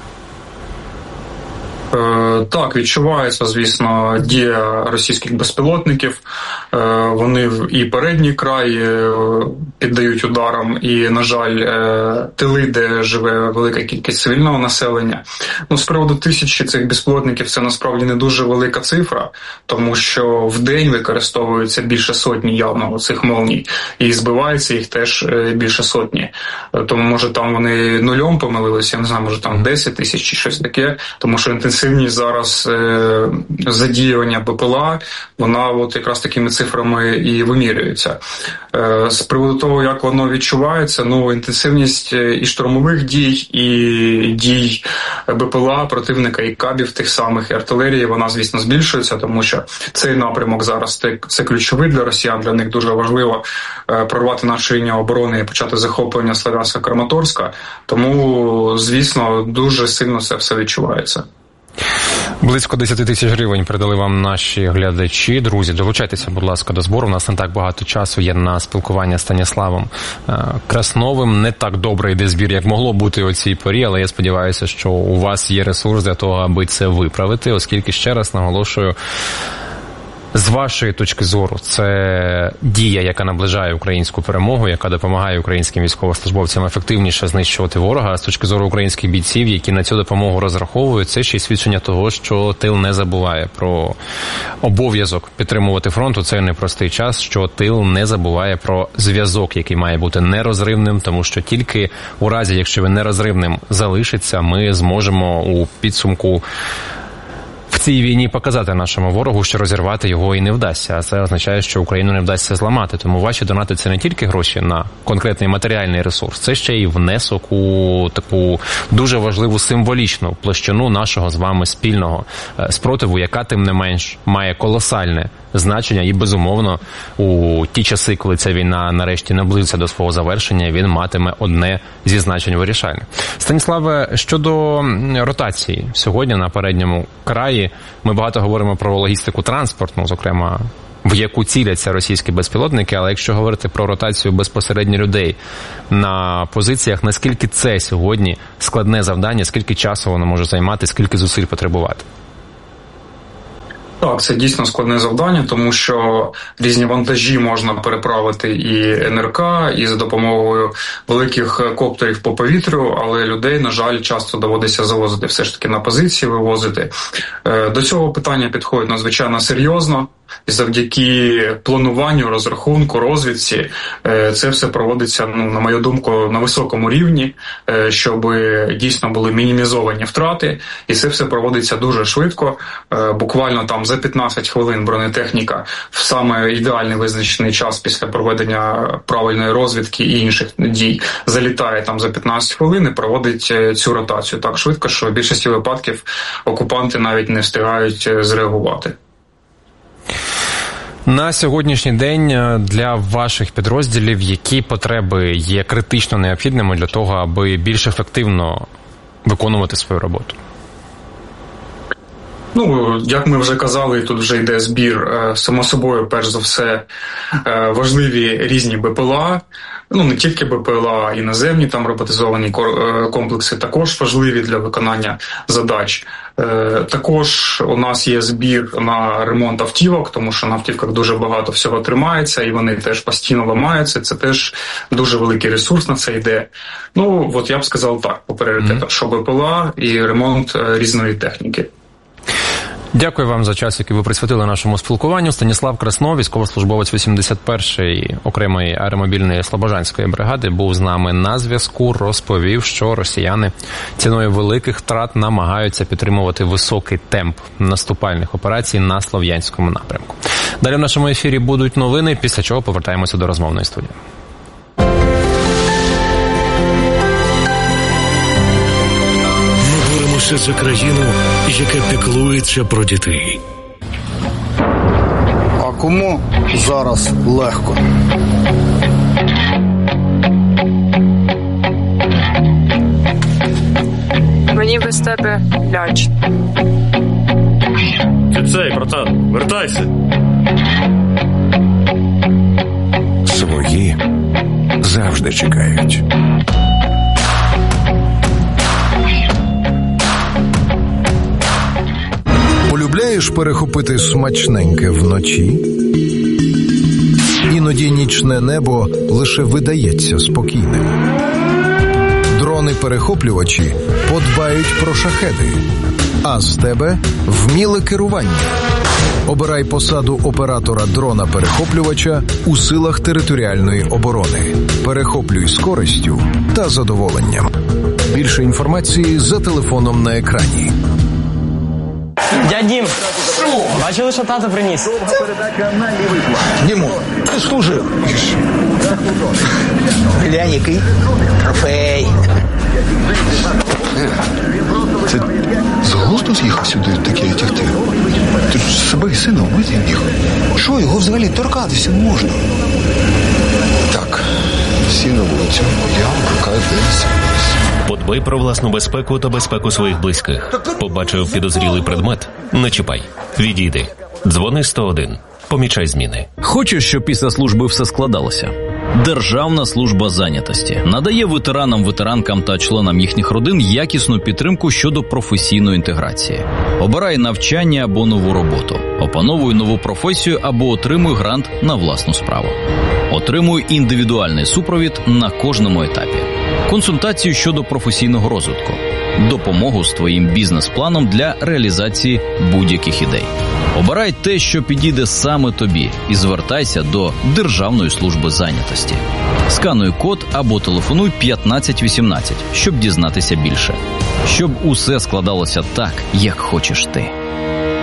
[SPEAKER 5] Так, відчувається, звісно, дія російських безпілотників. Вони і передній край піддають ударам, і, на жаль, тили, де живе велика кількість цивільного населення. З приводу 1000 цих безпілотників це насправді не дуже велика цифра, тому що в день використовується більше сотні явно цих молній, і збивається їх теж більше сотні. Тому, може, там вони нульом помилилися, я не знаю, може, там 10 тисяч чи щось таке, тому що інтенсивність зараз задіювання БПЛА, вона якраз такими цифрами і вимірюється. З приводу того, як воно відчувається, інтенсивність і штурмових дій, і дій БПЛА противника, і кабів тих самих, і артилерії, вона, звісно, збільшується, тому що цей напрямок зараз це ключовий для росіян, для них дуже важливо прорвати нашу лінію оборони і почати захоплення Слов'янська-Краматорська, тому, звісно, дуже сильно це все відчувається.
[SPEAKER 1] Близько 10 тисяч гривень передали вам наші глядачі. Друзі, долучайтеся, будь ласка, до збору. У нас не так багато часу є на спілкування з Станіславом Красновим. Не так добре йде збір, як могло бути у цій порі, але я сподіваюся, що у вас є ресурс для того, аби це виправити, оскільки, ще раз наголошую, з вашої точки зору, це дія, яка наближає українську перемогу, яка допомагає українським військовослужбовцям ефективніше знищувати ворога, а з точки зору українських бійців, які на цю допомогу розраховують, це ще й свідчення того, що тил не забуває про обов'язок підтримувати фронт у цей непростий час, що тил не забуває про зв'язок, який має бути нерозривним, тому що тільки у разі, якщо він нерозривним залишиться, ми зможемо у підсумку в цій війні показати нашому ворогу, що розірвати його і не вдасться. А це означає, що Україну не вдасться зламати. Тому ваші донати – це не тільки гроші на конкретний матеріальний ресурс, це ще й внесок у таку дуже важливу символічну площину нашого з вами спільного спротиву, яка, тим не менш, має колосальне значення і, безумовно, у ті часи, коли ця війна нарешті наблизиться до свого завершення, він матиме одне зі значень вирішальне. Станіславе, щодо ротації сьогодні на передньому краї, ми багато говоримо про логістику транспортну, зокрема, в яку ціляться російські безпілотники, але якщо говорити про ротацію безпосередньо людей на позиціях, наскільки це сьогодні складне завдання, скільки часу воно може займати, скільки зусиль потребувати?
[SPEAKER 5] Так, це дійсно складне завдання, тому що різні вантажі можна переправити і НРК, і за допомогою великих коптерів по повітрю, але людей, на жаль, часто доводиться завозити все ж таки на позиції, вивозити. До цього питання підходить надзвичайно серйозно. І завдяки плануванню, розрахунку, розвідці це все проводиться, на мою думку, на високому рівні, щоб дійсно були мінімізовані втрати. І це все проводиться дуже швидко. Буквально там за 15 хвилин бронетехніка в саме ідеальний визначений час після проведення правильної розвідки і інших дій залітає там за 15 хвилин і проводить цю ротацію так швидко, що в більшості випадків окупанти навіть не встигають зреагувати.
[SPEAKER 1] На сьогоднішній день для ваших підрозділів які потреби є критично необхідними для того, аби більш ефективно виконувати свою роботу?
[SPEAKER 5] Як ми вже казали, тут вже йде збір, само собою, перш за все, важливі різні БПЛА, не тільки БПЛА, іноземні там роботизовані комплекси також важливі для виконання задач. Також у нас є збір на ремонт автівок, тому що на автівках дуже багато всього тримається, і вони теж постійно ламаються, це теж дуже великий ресурс на це йде. Я б сказав так, по пріоритетах, що БПЛА і ремонт різної техніки.
[SPEAKER 1] Дякую вам за час, який ви присвятили нашому спілкуванню. Станіслав Краснов, військовослужбовець 81-ї окремої аеромобільної Слобожанської бригади, був з нами на зв'язку, розповів, що росіяни ціною великих втрат намагаються підтримувати високий темп наступальних операцій на Слов'янському напрямку. Далі в нашому ефірі будуть новини, після чого повертаємося до розмовної студії.
[SPEAKER 6] За країну, яка піклується про дітей.
[SPEAKER 7] А кому зараз легко?
[SPEAKER 8] Мені без тебе ляч.
[SPEAKER 6] Цей, братан, вертайся.
[SPEAKER 9] Свої завжди чекають.
[SPEAKER 10] Полюбляєш перехопити смачненьке вночі? Іноді нічне небо лише видається спокійним. Дрони-перехоплювачі подбають про шахеди, а з тебе вміле керування. Обирай посаду оператора дрона-перехоплювача у силах територіальної оборони. Перехоплюй з користю та задоволенням. Більше інформації за телефоном на екрані.
[SPEAKER 11] Дядь Дім, бачили, що тато приніс?
[SPEAKER 7] Довга передача на лівий фланг.
[SPEAKER 12] Дімо, ти служив. Глянь, який трофей.
[SPEAKER 9] Це з глузду з'їхав сюди таке тягти? Ти ж себе і сина вбити міг.
[SPEAKER 12] Що, його взагалі торкатися не можна?
[SPEAKER 9] Так, всі на вулицю. Я вмикаю десь.
[SPEAKER 6] Подбай про власну безпеку та безпеку своїх близьких. Побачив підозрілий предмет? Не чіпай. Відійди. Дзвони 101. Помічай зміни.
[SPEAKER 3] Хочеш, щоб після служби все складалося? Державна служба зайнятості надає ветеранам та членам їхніх родин якісну підтримку щодо професійної інтеграції. Обирай навчання або нову роботу. Опановуй нову професію або отримуй грант на власну справу. Отримуй індивідуальний супровід на кожному етапі. Консультацію щодо професійного розвитку. Допомогу з твоїм бізнес-планом для реалізації будь-яких ідей. Обирай те, що підійде саме тобі, і звертайся до Державної служби зайнятості. Скануй код або телефонуй 1518, щоб дізнатися більше. Щоб усе складалося так, як хочеш ти.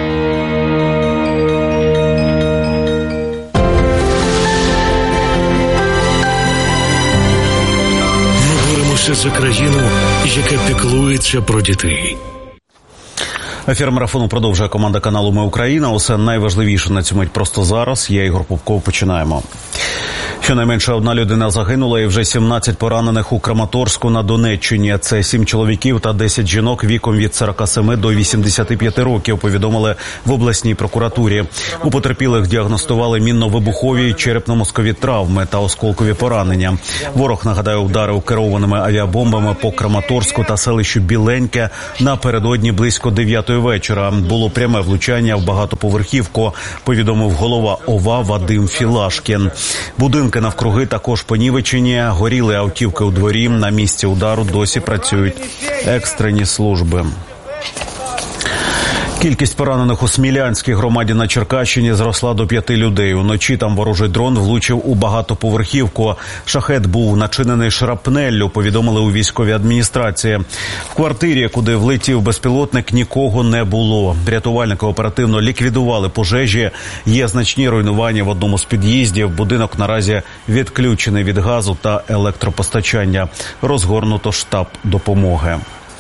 [SPEAKER 13] за країну, яка піклується про дітей.
[SPEAKER 14] Ефір марафону продовжує команда каналу «Ми Україна». Усе найважливіше на цю мить просто зараз. Я, Ігор Попков, починаємо. Щонайменше одна людина загинула і вже 17 поранених у Краматорську на Донеччині. Це 7 чоловіків та 10 жінок віком від 47 до 85 років, повідомили в обласній прокуратурі. У потерпілих діагностували мінно-вибухові, черепно-мозкові травми та осколкові поранення. Ворог, нагадаю, вдарив керованими авіабомбами по Краматорську та селищу Біленьке напередодні близько 9-ї вечора. Було пряме влучання в багатоповерхівку, повідомив голова ОВА Вадим Філашкін. Будинки навкруги також понівечені, горіли автівки у дворі. На місці удару досі працюють екстрені служби. Кількість поранених у Смілянській громаді на Черкащині зросла до 5 людей. Уночі там ворожий дрон влучив у багатоповерхівку. Шахед був начинений шрапнеллю, повідомили у військовій адміністрації. В квартирі, куди влетів безпілотник, нікого не було. Рятувальники оперативно ліквідували пожежі. Є значні руйнування в одному з під'їздів. Будинок наразі відключений від газу та електропостачання. Розгорнуто штаб допомоги.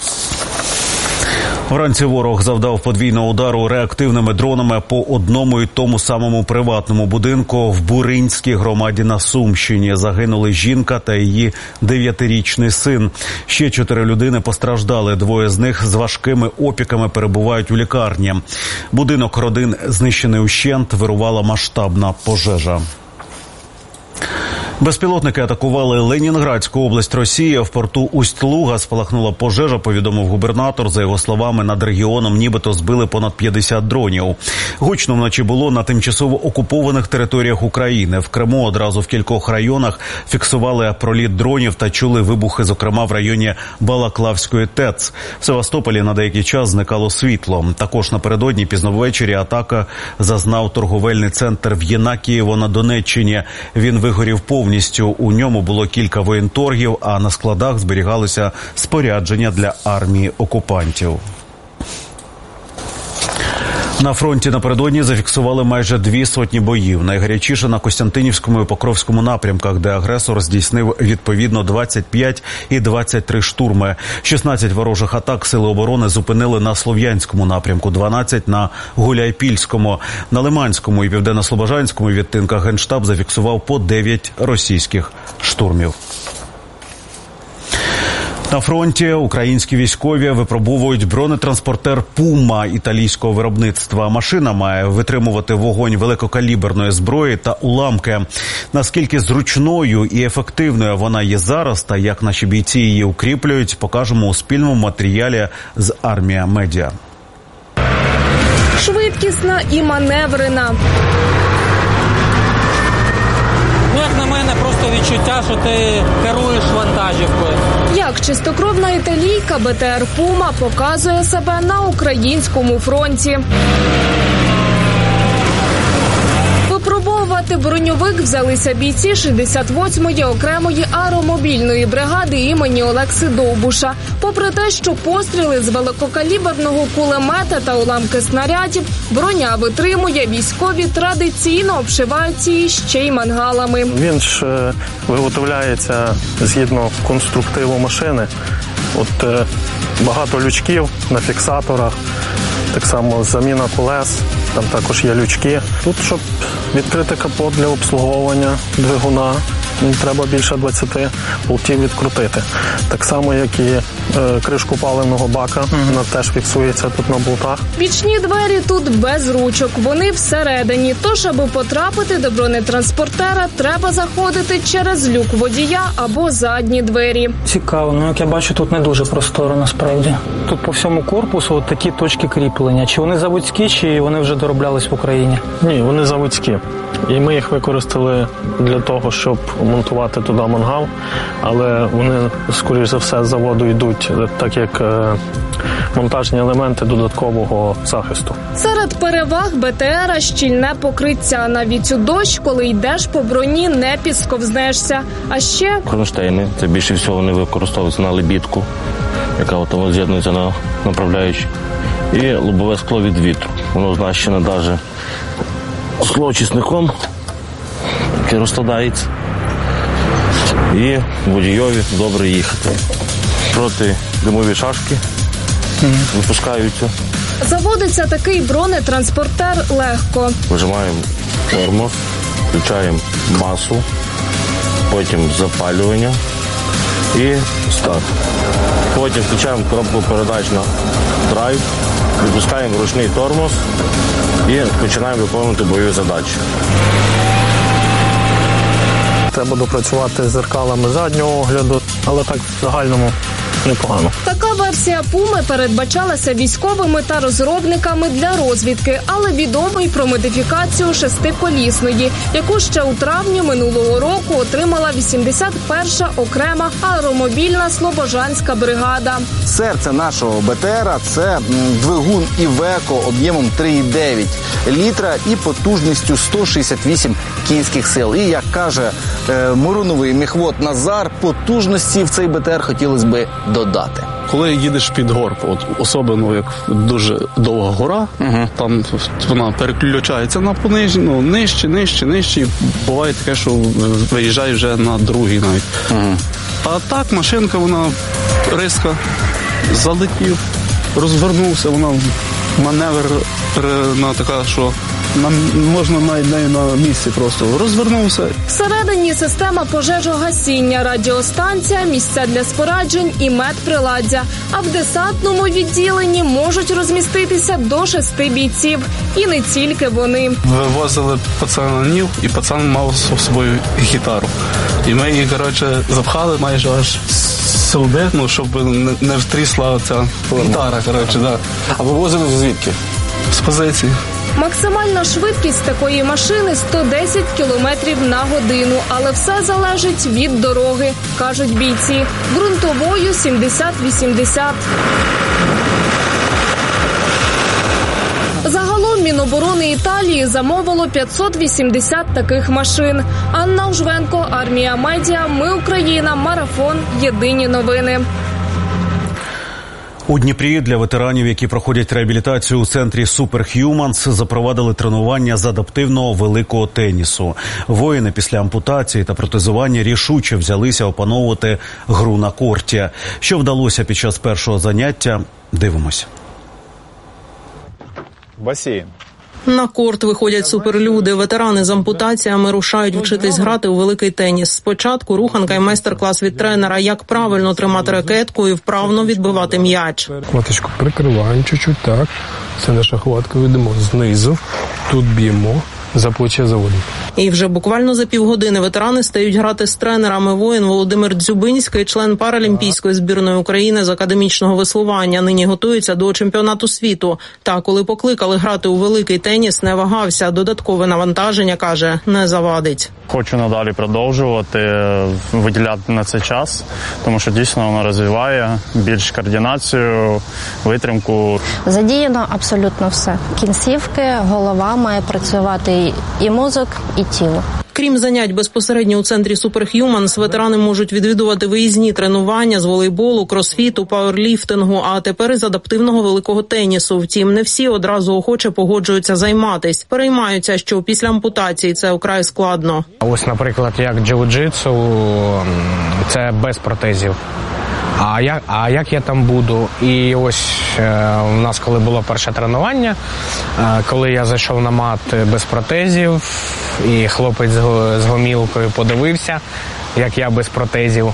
[SPEAKER 14] Вранці ворог завдав подвійного удару реактивними дронами по одному і тому самому приватному будинку в Буринській громаді на Сумщині. Загинули жінка та її 9-річний син. Ще 4 людини постраждали. 2 з них з важкими опіками перебувають у лікарні. Будинок родин знищений ущент, вирувала масштабна пожежа. Безпілотники атакували Ленінградську область Росії. В порту Усть-Луга спалахнула пожежа, повідомив губернатор. За його словами, над регіоном нібито збили понад 50 дронів. Гучно вночі було на тимчасово окупованих територіях України. В Криму одразу в кількох районах фіксували проліт дронів та чули вибухи, зокрема в районі Балаклавської ТЕЦ. В Севастополі на деякий час зникало світло. Також напередодні пізно ввечері атака зазнав торговельний центр в Єнакієво на Донеччині. Він вигорів повністю. У ньому було кілька воєнторгів, а на складах зберігалося спорядження для армії окупантів. На фронті напередодні зафіксували майже 200 боїв. Найгарячіше на Костянтинівському і Покровському напрямках, де агресор здійснив відповідно 25 і 23 штурми. 16 ворожих атак сили оборони зупинили на Слов'янському напрямку, 12 на Гуляйпільському. На Лиманському і Південно-Слобожанському відтинках Генштаб зафіксував по 9 російських штурмів. На фронті українські військові випробовують бронетранспортер «Пума» італійського виробництва. Машина має витримувати вогонь великокаліберної зброї та уламки. Наскільки зручною і ефективною вона є зараз та як наші бійці її укріплюють, покажемо у спільному матеріалі з «Армія Медіа».
[SPEAKER 15] Швидкісна і маневрена.
[SPEAKER 16] Як на мене, просто відчуття, що ти керуєш вантажівкою.
[SPEAKER 15] Як чистокровна італійка БТР «Пума» показує себе на українському фронті. Випробовувати броньовик взялися бійці 68-ї окремої аеромобільної бригади імені Олекси Довбуша. Попри те, що постріли з великокаліберного кулемета та уламки снарядів, броня витримує, військові традиційно обшивають її ще й мангалами.
[SPEAKER 17] Він ж виготовляється згідно конструктиву машини. Багато лючків на фіксаторах, так само заміна колес, там також є лючки. Тут, щоб відкрити капот для обслуговування двигуна, треба більше 20 болтів відкрутити. Так само, як і кришку паливного бака, вона теж фіксується тут на болтах.
[SPEAKER 15] Бічні двері тут без ручок, вони всередині. Тож, аби потрапити до бронетранспортера, треба заходити через люк водія або задні двері.
[SPEAKER 16] Цікаво, як я бачу, тут не дуже просторо насправді. Тут по всьому корпусу такі точки кріплення. Чи вони заводські, чи вони вже дороблялись в Україні?
[SPEAKER 17] Ні, вони заводські. І ми їх використали для того, щоб монтувати туди мангал, але вони, скоріш за все, з заводу йдуть, так як монтажні елементи додаткового захисту.
[SPEAKER 15] Серед переваг БТРа щільне покриття. Навіть у дощ, коли йдеш по броні, не підсковзнешся. А ще
[SPEAKER 18] кронштейни, це більше всього вони використовуються на лебідку, яка от з'єднується на направляючі. І лобове скло від вітру. Воно оснащено навіть склоочисником, який розкладається. І водійові добре їхати. протидимові шашки випускаються.
[SPEAKER 15] Заводиться такий бронетранспортер легко.
[SPEAKER 18] Вижимаємо тормоз, включаємо масу, потім запалювання і старт. Потім включаємо коробку передач на драйв, випускаємо ручний тормоз і починаємо виконувати бойові задачі.
[SPEAKER 17] Треба допрацювати з зеркалами заднього огляду, але так в загальному непогано.
[SPEAKER 15] Така версія «Пуми» передбачалася військовими та розробниками для розвідки, але відомо й про модифікацію шестиколісної, яку ще у травні минулого року отримала 81-ша окрема аеромобільна Слобожанська бригада.
[SPEAKER 19] Серце нашого БТРа – це двигун Iveco об'ємом 3,9 літра і потужністю 168 кінських сил. І, як каже Муруновий міхвод Назар, потужності в цей БТР хотілося би додати.
[SPEAKER 17] Коли їдеш під горб, особливо як дуже довга гора, там вона переключається на пониження, нижче, і буває таке, що виїжджає вже на другий навіть. А так машинка, вона риска, залетів, розвернувся, вона маневр така, що можна навіть на місці просто розвернувся.
[SPEAKER 15] Всередині система пожежогасіння, радіостанція, місця для споряджень і медприладдя. А в десантному відділенні можуть розміститися до 6 бійців. І не тільки вони.
[SPEAKER 17] Вивозили пацанів, і пацан мав з собою гітару. І ми її, запхали майже аж сюди, щоб не втрісла ця гітара, да.
[SPEAKER 19] А вивозили звідки?
[SPEAKER 17] З позиції.
[SPEAKER 15] Максимальна швидкість такої машини – 110 км на годину. Але все залежить від дороги, кажуть бійці. Ґрунтовою – 70-80. Загалом Міноборони Італії замовило 580 таких машин. Анна Ужвенко, Армія Медіа, Ми Україна, Марафон, Єдині новини.
[SPEAKER 14] У Дніпрі для ветеранів, які проходять реабілітацію у центрі Superhumans, запровадили тренування з адаптивного великого тенісу. Воїни після ампутації та протезування рішуче взялися опановувати гру на корті. Що вдалося під час першого заняття – дивимося.
[SPEAKER 20] Басейн.
[SPEAKER 21] На корт виходять суперлюди. Ветерани з ампутаціями рушають вчитись грати у великий теніс. Спочатку руханка і майстер-клас від тренера, як правильно тримати ракетку і вправно відбивати м'яч.
[SPEAKER 22] Хваточку прикриваємо чуть-чуть, так. Це наша хватка, ведемо знизу, тут б'ємо, за плече заводимо.
[SPEAKER 21] І вже буквально за півгодини ветерани стають грати з тренерами. Воїн Володимир Дзюбинський, член паралімпійської збірної України з академічного веслування, нині готується до чемпіонату світу. Та коли покликали грати у великий теніс, не вагався. Додаткове навантаження, каже, не завадить.
[SPEAKER 23] Хочу надалі продовжувати, виділяти на це час, тому що дійсно воно розвиває більш координацію, витримку.
[SPEAKER 24] Задіяно абсолютно все. Кінцівки, голова має працювати і мозок, і тіло.
[SPEAKER 21] Крім занять безпосередньо у центрі Superhumans, ветерани можуть відвідувати виїзні тренування з волейболу, кросфіту, пауерліфтингу, а тепер і з адаптивного великого тенісу. Втім, не всі одразу охоче погоджуються займатись. Переймаються, що після ампутації це вкрай складно.
[SPEAKER 25] Ось, наприклад, як джиу-джитсу, це без протезів. А як я там буду? І ось у нас, коли було перше тренування, коли я зайшов на мат без протезів, і хлопець з гомілкою подивився, як я без протезів,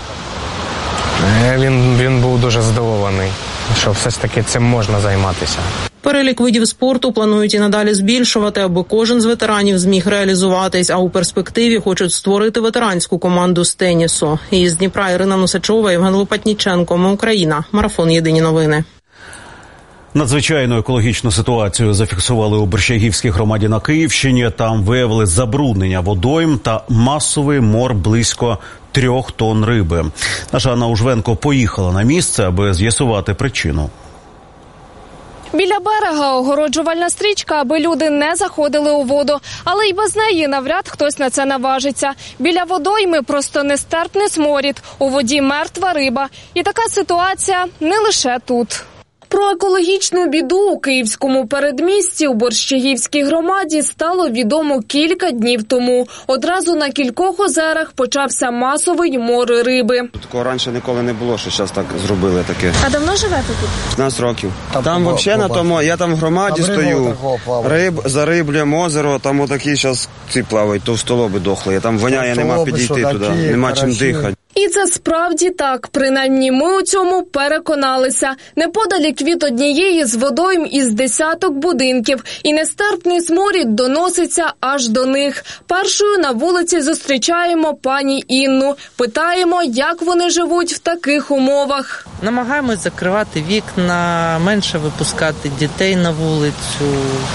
[SPEAKER 25] він був дуже здивований, що все ж таки цим можна займатися.
[SPEAKER 21] Перелік видів спорту планують і надалі збільшувати, аби кожен з ветеранів зміг реалізуватись, а у перспективі хочуть створити ветеранську команду з тенісу. Із Дніпра Ірина Носачова, Євген Лопатніченко. Ми Україна. Марафон. Єдині новини.
[SPEAKER 14] Надзвичайну екологічну ситуацію зафіксували у Борщагівській громаді на Київщині. Там виявили забруднення водойм та масовий мор близько 3 тонн риби. Наша Анна Ужвенко поїхала на місце, аби з'ясувати причину.
[SPEAKER 15] Біля берега огороджувальна стрічка, аби люди не заходили у воду. Але й без неї навряд хтось на це наважиться. Біля водойми просто нестерпний сморід. У воді мертва риба. І така ситуація не лише тут. Про екологічну біду у київському передмісті у Борщагівській громаді стало відомо кілька днів тому. Одразу на кількох озерах почався масовий мор риби.
[SPEAKER 1] Такого раніше ніколи не було, що зараз так зробили таке.
[SPEAKER 15] А давно живете тут?
[SPEAKER 1] 15 років. Там взагалі на тому, я там в громаді стою, зариблюємо озеро, там отакі зараз ці плавають, товстолоби дохли. Там воняє, нема підійти туди, нема чим дихати.
[SPEAKER 15] І це справді так. Принаймні ми у цьому переконалися. Неподалік від однієї з водойм із десяток будинків. І нестерпний сморід доноситься аж до них. Першою на вулиці зустрічаємо пані Інну. Питаємо, як вони живуть в таких умовах.
[SPEAKER 2] Намагаємось закривати вікна, менше випускати дітей на вулицю.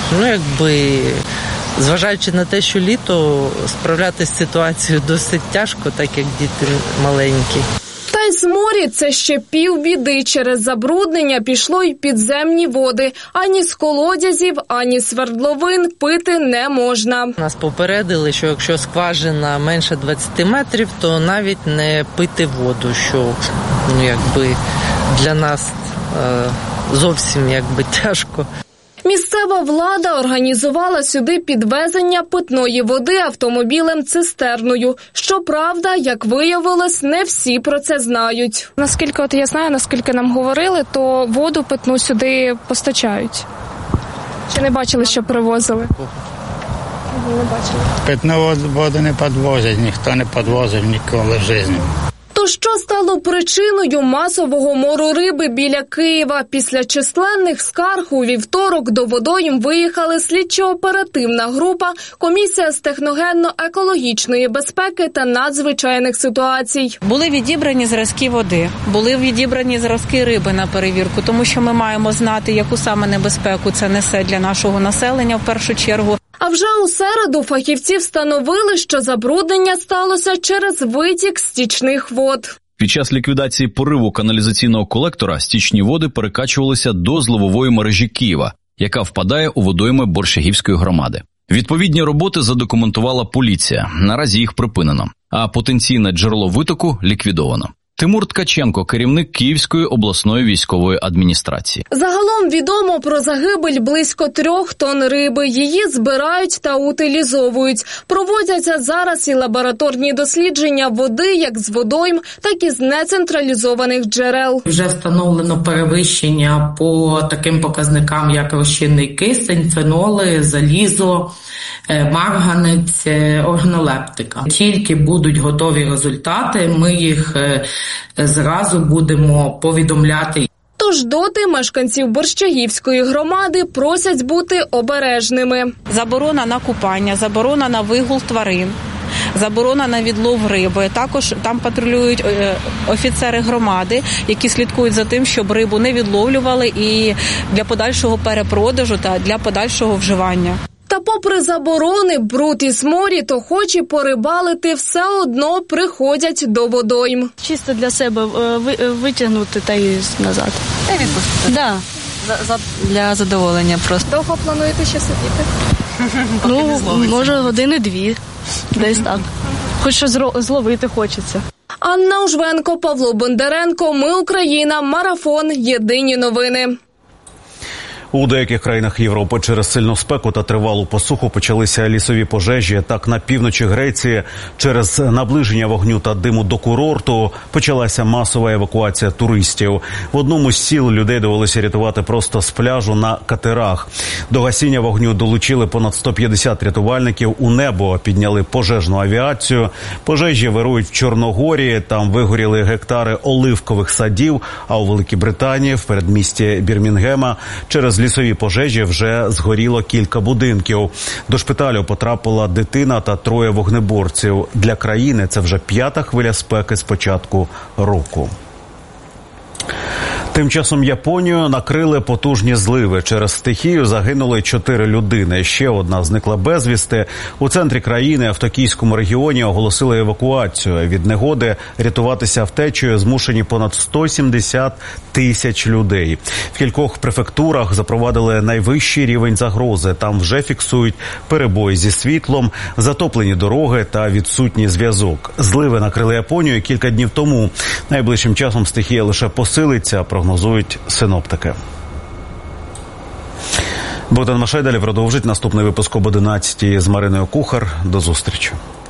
[SPEAKER 2] Зважаючи на те, що літо, справлятися з ситуацією досить тяжко, так як діти маленькі.
[SPEAKER 15] Та й сморід – це ще півбіди. Через забруднення пішло й підземні води. Ані з колодязів, ані з свердловин пити не можна.
[SPEAKER 2] Нас попередили, що якщо скважина менше 20 метрів, то навіть не пити воду, що для нас зовсім тяжко.
[SPEAKER 15] Місцева влада організувала сюди підвезення питної води автомобілем-цистерною. Щоправда, як виявилось, не всі про це знають.
[SPEAKER 4] Наскільки я знаю, наскільки нам говорили, то воду питну сюди постачають. Чи не бачили, що привозили? Не бачили.
[SPEAKER 5] Питну воду не підвозять, ніхто не підвозив ніколи в житті.
[SPEAKER 15] То що стало причиною масового мору риби біля Києва? Після численних скарг у вівторок до водойм виїхали слідчо-оперативна група, комісія з техногенно-екологічної безпеки та надзвичайних ситуацій.
[SPEAKER 20] Були відібрані зразки води, були відібрані зразки риби на перевірку, тому що ми маємо знати, яку саме небезпеку це несе для нашого населення в першу чергу.
[SPEAKER 15] А вже у середу фахівці встановили, що забруднення сталося через витік стічних вод.
[SPEAKER 3] Під час ліквідації пориву каналізаційного колектора стічні води перекачувалися до зливової мережі Києва, яка впадає у водойми Борщагівської громади. Відповідні роботи задокументувала поліція. Наразі їх припинено, а потенційне джерело витоку ліквідовано. Тимур Ткаченко, керівник Київської обласної військової адміністрації.
[SPEAKER 15] Загалом відомо про загибель близько 3 тонн риби. Її збирають та утилізовують. Проводяться зараз і лабораторні дослідження води як з водойм, так і з нецентралізованих джерел.
[SPEAKER 26] Вже встановлено перевищення по таким показникам, як розчинний кисень, феноли, залізо, марганець, органолептика. Тільки будуть готові результати, ми їх зразу будемо повідомляти.
[SPEAKER 15] Тож доти мешканців Борщагівської громади просять бути обережними.
[SPEAKER 20] Заборона на купання, заборона на вигул тварин, заборона на відлов риби. Також там патрулюють офіцери громади, які слідкують за тим, щоб рибу не відловлювали і для подальшого перепродажу та для подальшого вживання.
[SPEAKER 15] Та попри заборони, бруд і сморід, охочі порибалити все одно приходять до водойм.
[SPEAKER 27] Чисто для себе витягнути та й назад.
[SPEAKER 20] Та відпустити?
[SPEAKER 27] Да.
[SPEAKER 20] Для задоволення просто.
[SPEAKER 4] Довго плануєте ще сидіти?
[SPEAKER 27] Може 1-2 години, десь так. Хоч що зловити хочеться.
[SPEAKER 15] Анна Ужвенко, Павло Бондаренко, Ми Україна, Марафон, Єдині новини.
[SPEAKER 14] У деяких країнах Європи через сильну спеку та тривалу посуху почалися лісові пожежі. Так, на півночі Греції через наближення вогню та диму до курорту почалася масова евакуація туристів. В одному з сіл людей довелося рятувати просто з пляжу на катерах. До гасіння вогню долучили понад 150 рятувальників. У небо підняли пожежну авіацію. Пожежі вирують в Чорногорії. Там вигоріли гектари оливкових садів. А у Великій Британії, в передмісті Бірмінгема, через лісові пожежі вже згоріло кілька будинків. До шпиталю потрапила дитина та 3 вогнеборців. Для країни це вже 5-та хвиля спеки з початку року. Тим часом Японію накрили потужні зливи. Через стихію загинули 4 людини. Ще одна зникла безвісти. У центрі країни, в Токійському регіоні, оголосили евакуацію. Від негоди рятуватися втечею змушені понад 170 тисяч людей. В кількох префектурах запровадили найвищий рівень загрози. Там вже фіксують перебої зі світлом, затоплені дороги та відсутній зв'язок. Зливи накрили Японію кілька днів тому. Найближчим часом стихія лише посилиться, прогнозують синоптики. Богдан Машай далі продовжить. Наступний випуск об 11 з Мариною Кухар. До зустрічі.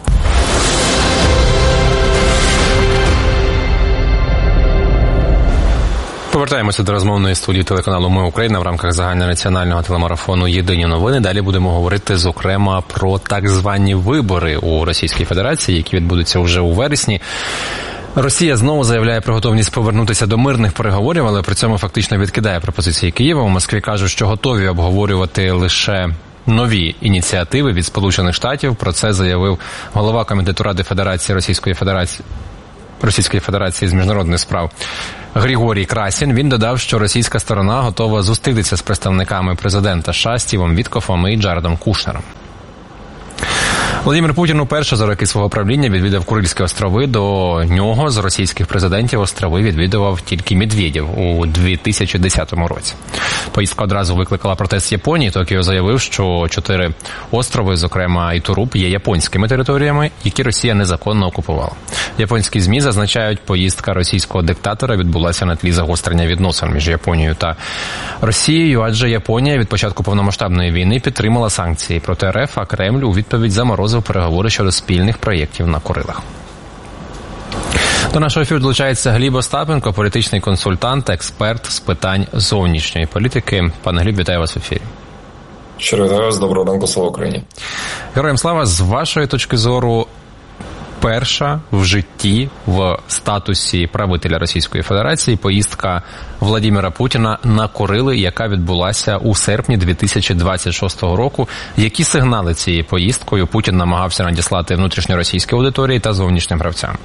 [SPEAKER 6] Повертаємося до розмовної студії телеканалу «Ми Україна» в рамках загальнонаціонального телемарафону «Єдині новини». Далі будемо говорити, зокрема, про так звані вибори у Російській Федерації, які відбудуться вже у вересні. Росія знову заявляє про готовність повернутися до мирних переговорів, але при цьому фактично відкидає пропозиції Києва. У Москві кажуть, що готові обговорювати лише нові ініціативи від Сполучених Штатів. Про це заявив голова Комітету Ради Федерації Російської Федерації з міжнародних справ Григорій Красін. Він додав, що російська сторона готова зустрітися з представниками президента США Стівом Віткофом і Джаредом Кушнером. Володимир Путін уперше за роки свого правління відвідав Курильські острови. До нього з російських президентів острови відвідував тільки Медведєв у 2010 році. Поїздка одразу викликала протест Японії. Токіо заявив, що 4 острови, зокрема і Туруп, є японськими територіями, які Росія незаконно окупувала. Японські ЗМІ зазначають, поїздка російського диктатора відбулася на тлі загострення відносин між Японією та Росією, адже Японія від початку повномасштабної війни підтримала санкції проти РФ, а Кремль у відповідь заморозив переговори щодо спільних проєктів на Курилах. До нашого ефіру долучається Гліб Остапенко, політичний консультант, експерт з питань зовнішньої політики. Пане Гліб, вітаю вас в ефірі.
[SPEAKER 7] Щиро вітаю вас, доброго ранку, слава Україні.
[SPEAKER 6] Героям слава, з вашої точки зору, перша в житті в статусі правителя Російської Федерації поїздка Володимира Путіна на Курили, яка відбулася у серпні 2026 року. Які сигнали цією поїздкою Путін намагався надіслати внутрішньоросійській аудиторії та зовнішнім гравцям?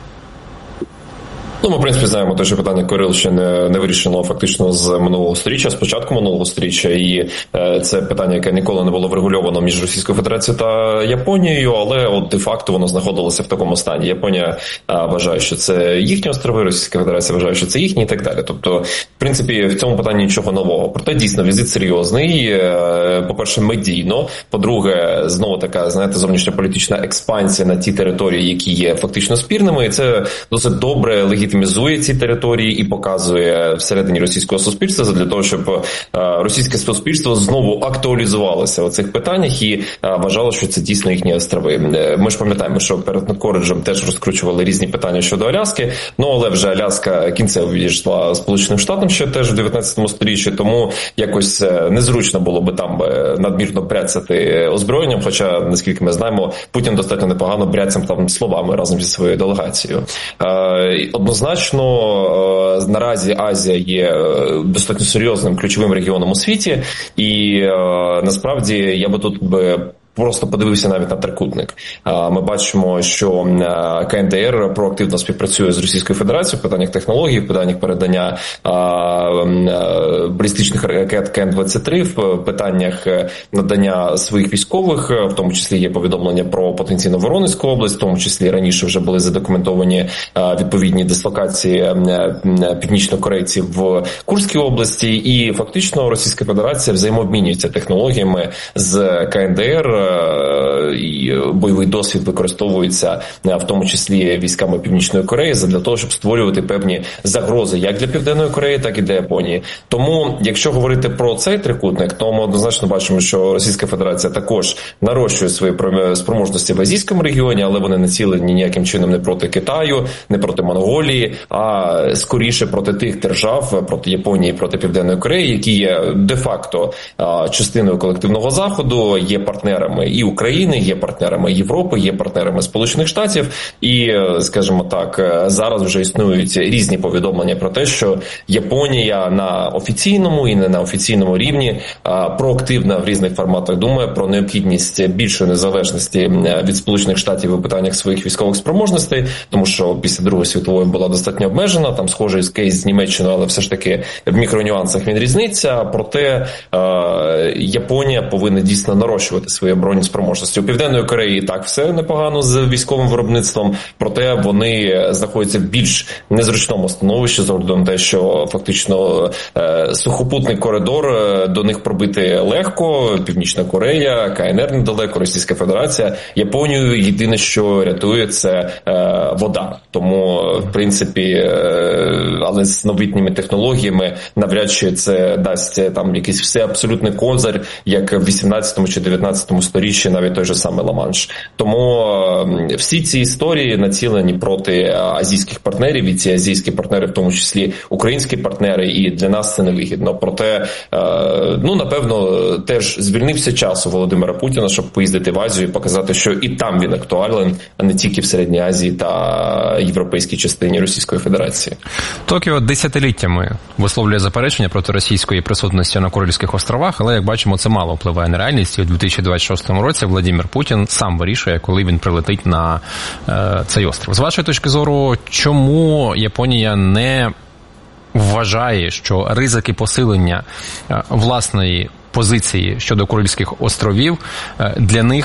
[SPEAKER 7] Ми, в принципі, знаємо те, що питання Курил ще не вирішено фактично з минулого сторіччя, з початку минулого сторіччя, і це питання, яке ніколи не було врегульовано між Російською Федерацією та Японією, але от де-факто воно знаходилося в такому стані. Японія вважає, що це їхні острови, Російська Федерація вважає, що це їхні і так далі. Тобто, в принципі, в цьому питанні нічого нового. Проте, дійсно, візит серйозний, по-перше, медійно, по-друге, знову така, знаєте, зовнішньополітична експансія на ті території, які є фактично спірними, і це досить добре, легітимізує ці території і показує всередині російського суспільства для того, щоб російське суспільство знову актуалізувалося у цих питаннях і вважало, що це дійсно їхні острови. Ми ж пам'ятаємо, що перед Анкориджем теж розкручували різні питання щодо Аляски, але вже Аляска кінцево відійшла Сполученим Штатам ще теж в 19 сторіччі, тому якось незручно було би там надмірно бряцати озброєнням, хоча, наскільки ми знаємо, Путін достатньо непогано бряцям там словами разом зі своєю делегацією. Однозначно, наразі Азія є достатньо серйозним ключовим регіоном у світі, і насправді я би тут просто подивився навіть на трикутник. Ми бачимо, що КНДР проактивно співпрацює з Російською Федерацією в питаннях технологій, в питаннях передання балістичних ракет КН-23, в питаннях надання своїх військових, в тому числі є повідомлення про потенційну Воронезьку область, в тому числі раніше вже були задокументовані відповідні дислокації північнокорейців в Курській області, і фактично Російська Федерація взаємообмінюється технологіями з КНДР, і бойовий досвід використовується в тому числі військами Північної Кореї для того, щоб створювати певні загрози як для Південної Кореї, так і для Японії. Тому, якщо говорити про цей трикутник, то ми однозначно бачимо, що Російська Федерація також нарощує свої спроможності в азійському регіоні, але вони націлені ніяким чином не проти Китаю, не проти Монголії, а скоріше проти тих держав, проти Японії, проти Південної Кореї, які є де-факто частиною колективного Заходу, є партнерами і України, є партнерами Європи, є партнерами Сполучених Штатів, і, скажімо так, зараз вже існують різні повідомлення про те, що Японія на офіційному і не на офіційному рівні проактивно в різних форматах думає про необхідність більшої незалежності від Сполучених Штатів у питаннях своїх військових спроможностей, тому що після Другої світової була достатньо обмежена, там схожий кейс з Німеччиною, але все ж таки в мікронюансах він різниця, проте Японія повинна дійсно нарощувати свої оборонні спроможності. У Південної Кореї так все непогано з військовим виробництвом, проте вони знаходяться в більш незручному становищі з огляду на те, що фактично сухопутний коридор до них пробити легко. Північна Корея, КНР недалеко, Російська Федерація. Японію єдине, що рятує, це вода. Тому, в принципі, але з новітніми технологіями навряд чи це дасть там якийсь все абсолютний козир, як в 18 чи 19 сторіччі, навіть той же самий Ла-Манш. Тому всі ці історії націлені проти азійських партнерів, і ці азійські партнери, в тому числі українські партнери, і для нас це невигідно. Проте, напевно, теж звільнився час у Володимира Путіна, щоб поїздити в Азію і показати, що і там він актуален, а не тільки в Середній Азії та європейській частині Російської Федерації.
[SPEAKER 6] Токіо десятиліттями висловлює заперечення проти російської присутності на Курильських островах, але, як бачимо, це мало впливає на реальність. І у 2026 році Владимир Путін сам вирішує, коли він прилетить на цей остров. З вашої точки зору, чому Японія не вважає, що ризики посилення власної позиції щодо Курильських островів для них